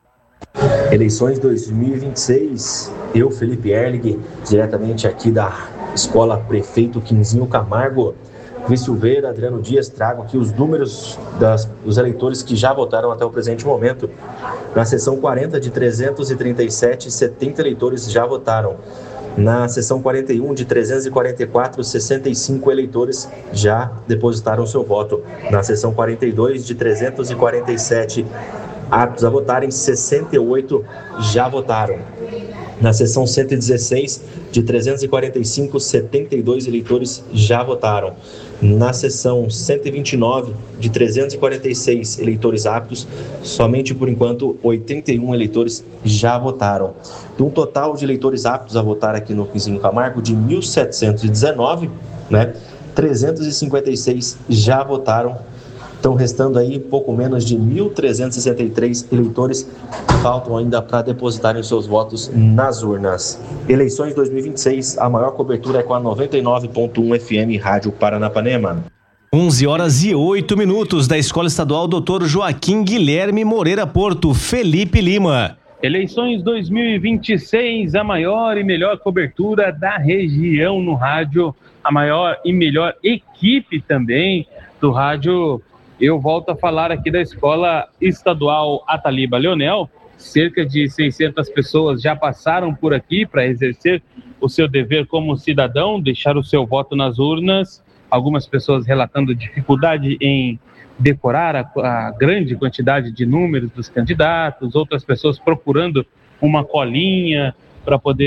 Eleições dois mil e vinte e seis, eu, Felipe Erling, diretamente aqui da Escola Prefeito Quinzinho Camargo, Cris Silveira, Adriano Dias, trago aqui os números das, dos eleitores que já votaram até o presente momento. Na sessão quarenta, de trezentos e trinta e sete, setenta eleitores já votaram. Na sessão quarenta e um, de trezentos e quarenta e quatro, sessenta e cinco eleitores já depositaram seu voto. Na sessão quarenta e dois, de trezentos e quarenta e sete aptos a votarem, sessenta e oito já votaram. Na sessão cento e dezesseis, de trezentos e quarenta e cinco, setenta e dois eleitores já votaram. Na sessão cento e vinte e nove, de trezentos e quarenta e seis eleitores aptos, somente por enquanto oitenta e um eleitores já votaram. De um total de eleitores aptos a votar aqui no Quinzinho Camargo de mil setecentos e dezenove, né, trezentos e cinquenta e seis já votaram. Estão restando aí pouco menos de mil trezentos e sessenta e três eleitores que faltam ainda para depositarem os seus votos nas urnas. Eleições dois mil e vinte e seis, a maior cobertura é com a noventa e nove ponto um F M Rádio Paranapanema. onze horas e oito minutos, da Escola Estadual doutor Joaquim Guilherme Moreira Porto, Felipe Lima. Eleições dois mil e vinte e seis, a maior e melhor cobertura da região no rádio, a maior e melhor equipe também do rádio. Eu volto a falar aqui da Escola Estadual Ataliba Leonel. Cerca de seiscentas pessoas já passaram por aqui para exercer o seu dever como cidadão, deixar o seu voto nas urnas. Algumas pessoas relatando dificuldade em decorar a, a grande quantidade de números dos candidatos, outras pessoas procurando uma colinha para poder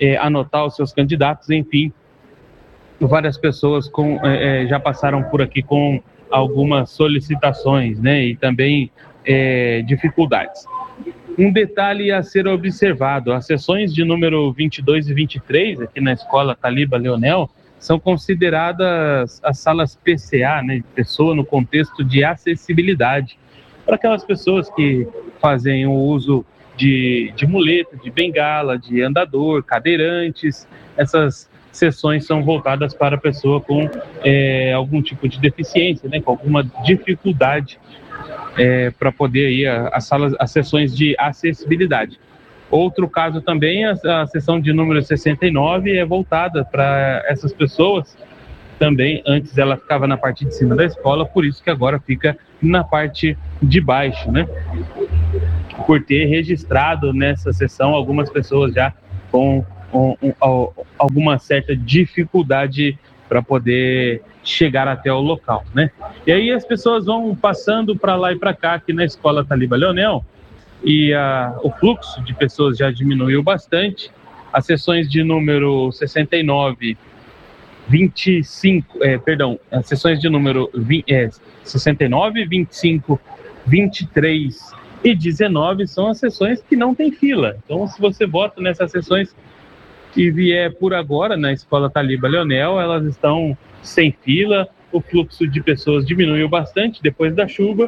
é, anotar os seus candidatos, enfim. Várias pessoas com, é, já passaram por aqui com algumas solicitações, né, e também é, dificuldades. Um detalhe a ser observado: as sessões de número vinte e dois e vinte e três, aqui na Escola Taliba Leonel, são consideradas as salas P C A, né, pessoa no contexto de acessibilidade, para aquelas pessoas que fazem o uso de, de muleta, de bengala, de andador, cadeirantes. Essas sessões são voltadas para a pessoa com é, algum tipo de deficiência, né, com alguma dificuldade, é, para poder ir às salas, às sessões de acessibilidade. Outro caso também, a, a sessão de número sessenta e nove é voltada para essas pessoas também. Antes ela ficava na parte de cima da escola, por isso que agora fica na parte de baixo, né? Por ter registrado nessa sessão algumas pessoas já com um, um, um, alguma certa dificuldade para poder chegar até o local, né? E aí as pessoas vão passando para lá e para cá aqui na Escola Taliba Leonel, e a, o fluxo de pessoas já diminuiu bastante. As sessões de número sessenta e nove, vinte e cinco, é, perdão, as sessões de número vinte, é, sessenta e nove, vinte e cinco, vinte e três e dezenove são as sessões que não tem fila. Então, se você vota nessas sessões que vier por agora na Escola Taliba Leonel, elas estão sem fila. O fluxo de pessoas diminuiu bastante depois da chuva,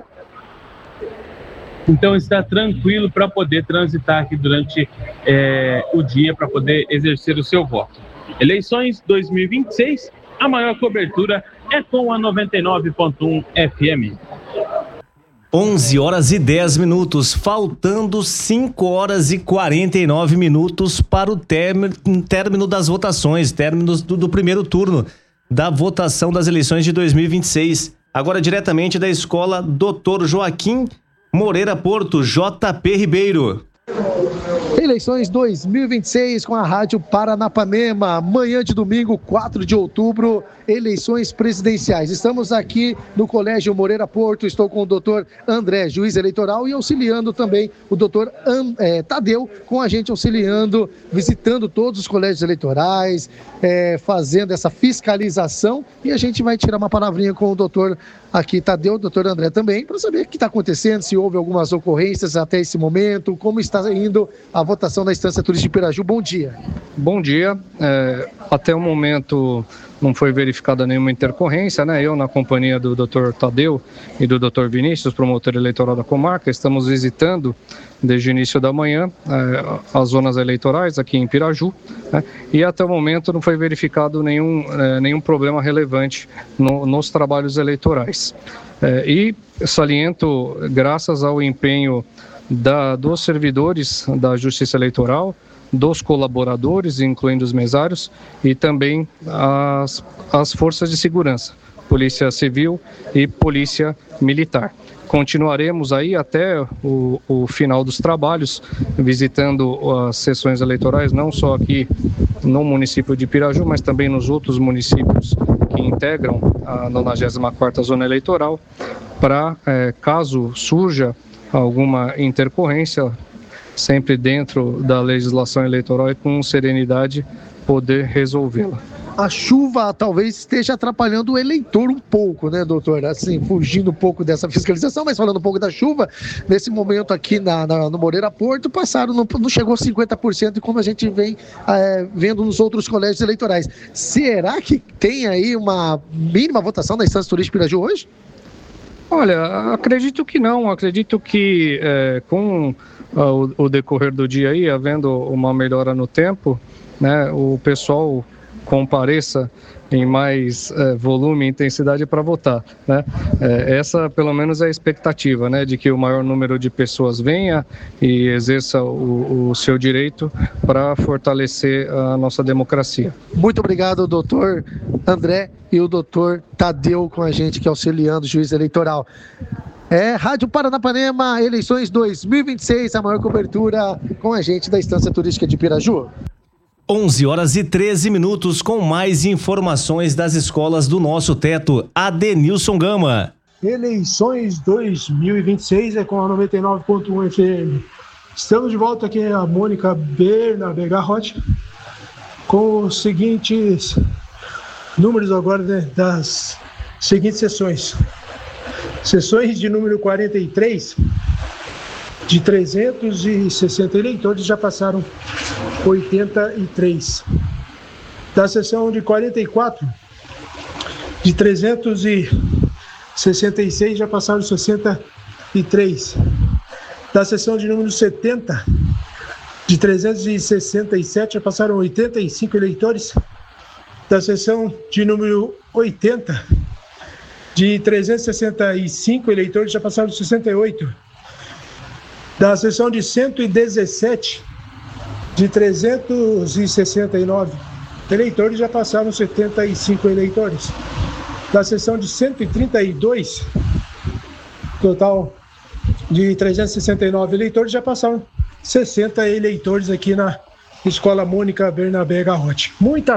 então está tranquilo para poder transitar aqui durante é, o dia, para poder exercer o seu voto. Eleições dois mil e vinte e seis, a maior cobertura é com a noventa e nove ponto um F M. onze horas e dez minutos, faltando cinco horas e quarenta e nove minutos para o término, término das votações, término do, do primeiro turno da votação das eleições de dois mil e vinte e seis. Agora diretamente da escola doutor Joaquim Moreira Porto, J P Ribeiro. Eleições dois mil e vinte e seis com a Rádio Paranapanema, manhã de domingo, quatro de outubro, eleições presidenciais. Estamos aqui no Colégio Moreira Porto, estou com o doutor André, juiz eleitoral, e auxiliando também o doutor é, Tadeu, com a gente auxiliando, visitando todos os colégios eleitorais, é, fazendo essa fiscalização, e a gente vai tirar uma palavrinha com o doutor aqui, Tadeu, o doutor André também, para saber o que está acontecendo, se houve algumas ocorrências até esse momento, como está indo a votação da Instância Turística de Piraju. Bom dia. Bom dia. É, até o momento não foi verificada nenhuma intercorrência, né? Eu, na companhia do doutor Tadeu e do doutor Vinícius, promotor eleitoral da comarca, estamos visitando desde o início da manhã é, as zonas eleitorais aqui em Piraju, né? E até o momento não foi verificado nenhum, é, nenhum problema relevante no, nos trabalhos eleitorais. É, e saliento, graças ao empenho Da, dos servidores da Justiça Eleitoral, dos colaboradores, incluindo os mesários, e também as, as forças de segurança, Polícia Civil e Polícia Militar. Continuaremos aí até o, o final dos trabalhos, visitando as sessões eleitorais, não só aqui no município de Piraju, mas também nos outros municípios que integram a nonagésima quarta Zona Eleitoral, para, é, caso surja alguma intercorrência, sempre dentro da legislação eleitoral e com serenidade poder resolvê-la. A chuva talvez esteja atrapalhando o eleitor um pouco, né, doutor? Assim, fugindo um pouco dessa fiscalização, mas falando um pouco da chuva, nesse momento aqui na, na, no Moreira Porto, passaram, não, não chegou a cinquenta por cento, como a gente vem é, vendo nos outros colégios eleitorais. Será que tem aí uma mínima votação da Instância Turística de Piraju hoje? Olha, acredito que não, acredito que é, com uh, o, o decorrer do dia aí, havendo uma melhora no tempo, né, o pessoal compareça em mais é, volume e intensidade para votar, né? É, essa pelo menos é a expectativa, né, de que o maior número de pessoas venha e exerça o, o seu direito para fortalecer a nossa democracia. Muito obrigado, doutor André, e o doutor Tadeu com a gente, que é auxiliando o juiz eleitoral. É, Rádio Paranapanema, eleições dois mil e vinte e seis, a maior cobertura com a gente da Instância Turística de Piraju. onze horas e treze minutos, com mais informações das escolas do nosso teto. Adenilson Gama. Eleições dois mil e vinte e seis é com a noventa e nove ponto um F M. Estamos de volta aqui, a Mônica Bernabé Garrote. com os seguintes números agora, né, das seguintes sessões. Sessões de número quarenta e três, de trezentos e sessenta eleitores, já passaram oitenta e três. Da sessão de quarenta e quatro, de trezentos e sessenta e seis, já passaram sessenta e três. Da sessão de número setenta, de trezentos e sessenta e sete, já passaram oitenta e cinco eleitores. Da sessão de número oitenta, de trezentos e sessenta e cinco eleitores, já passaram sessenta e oito. Da sessão de cento e dezessete, de trezentos e sessenta e nove eleitores, já passaram setenta e cinco eleitores. Da sessão de cento e trinta e dois, total de trezentos e sessenta e nove eleitores, já passaram sessenta eleitores aqui na Escola Mônica Bernabé Garrote. Muita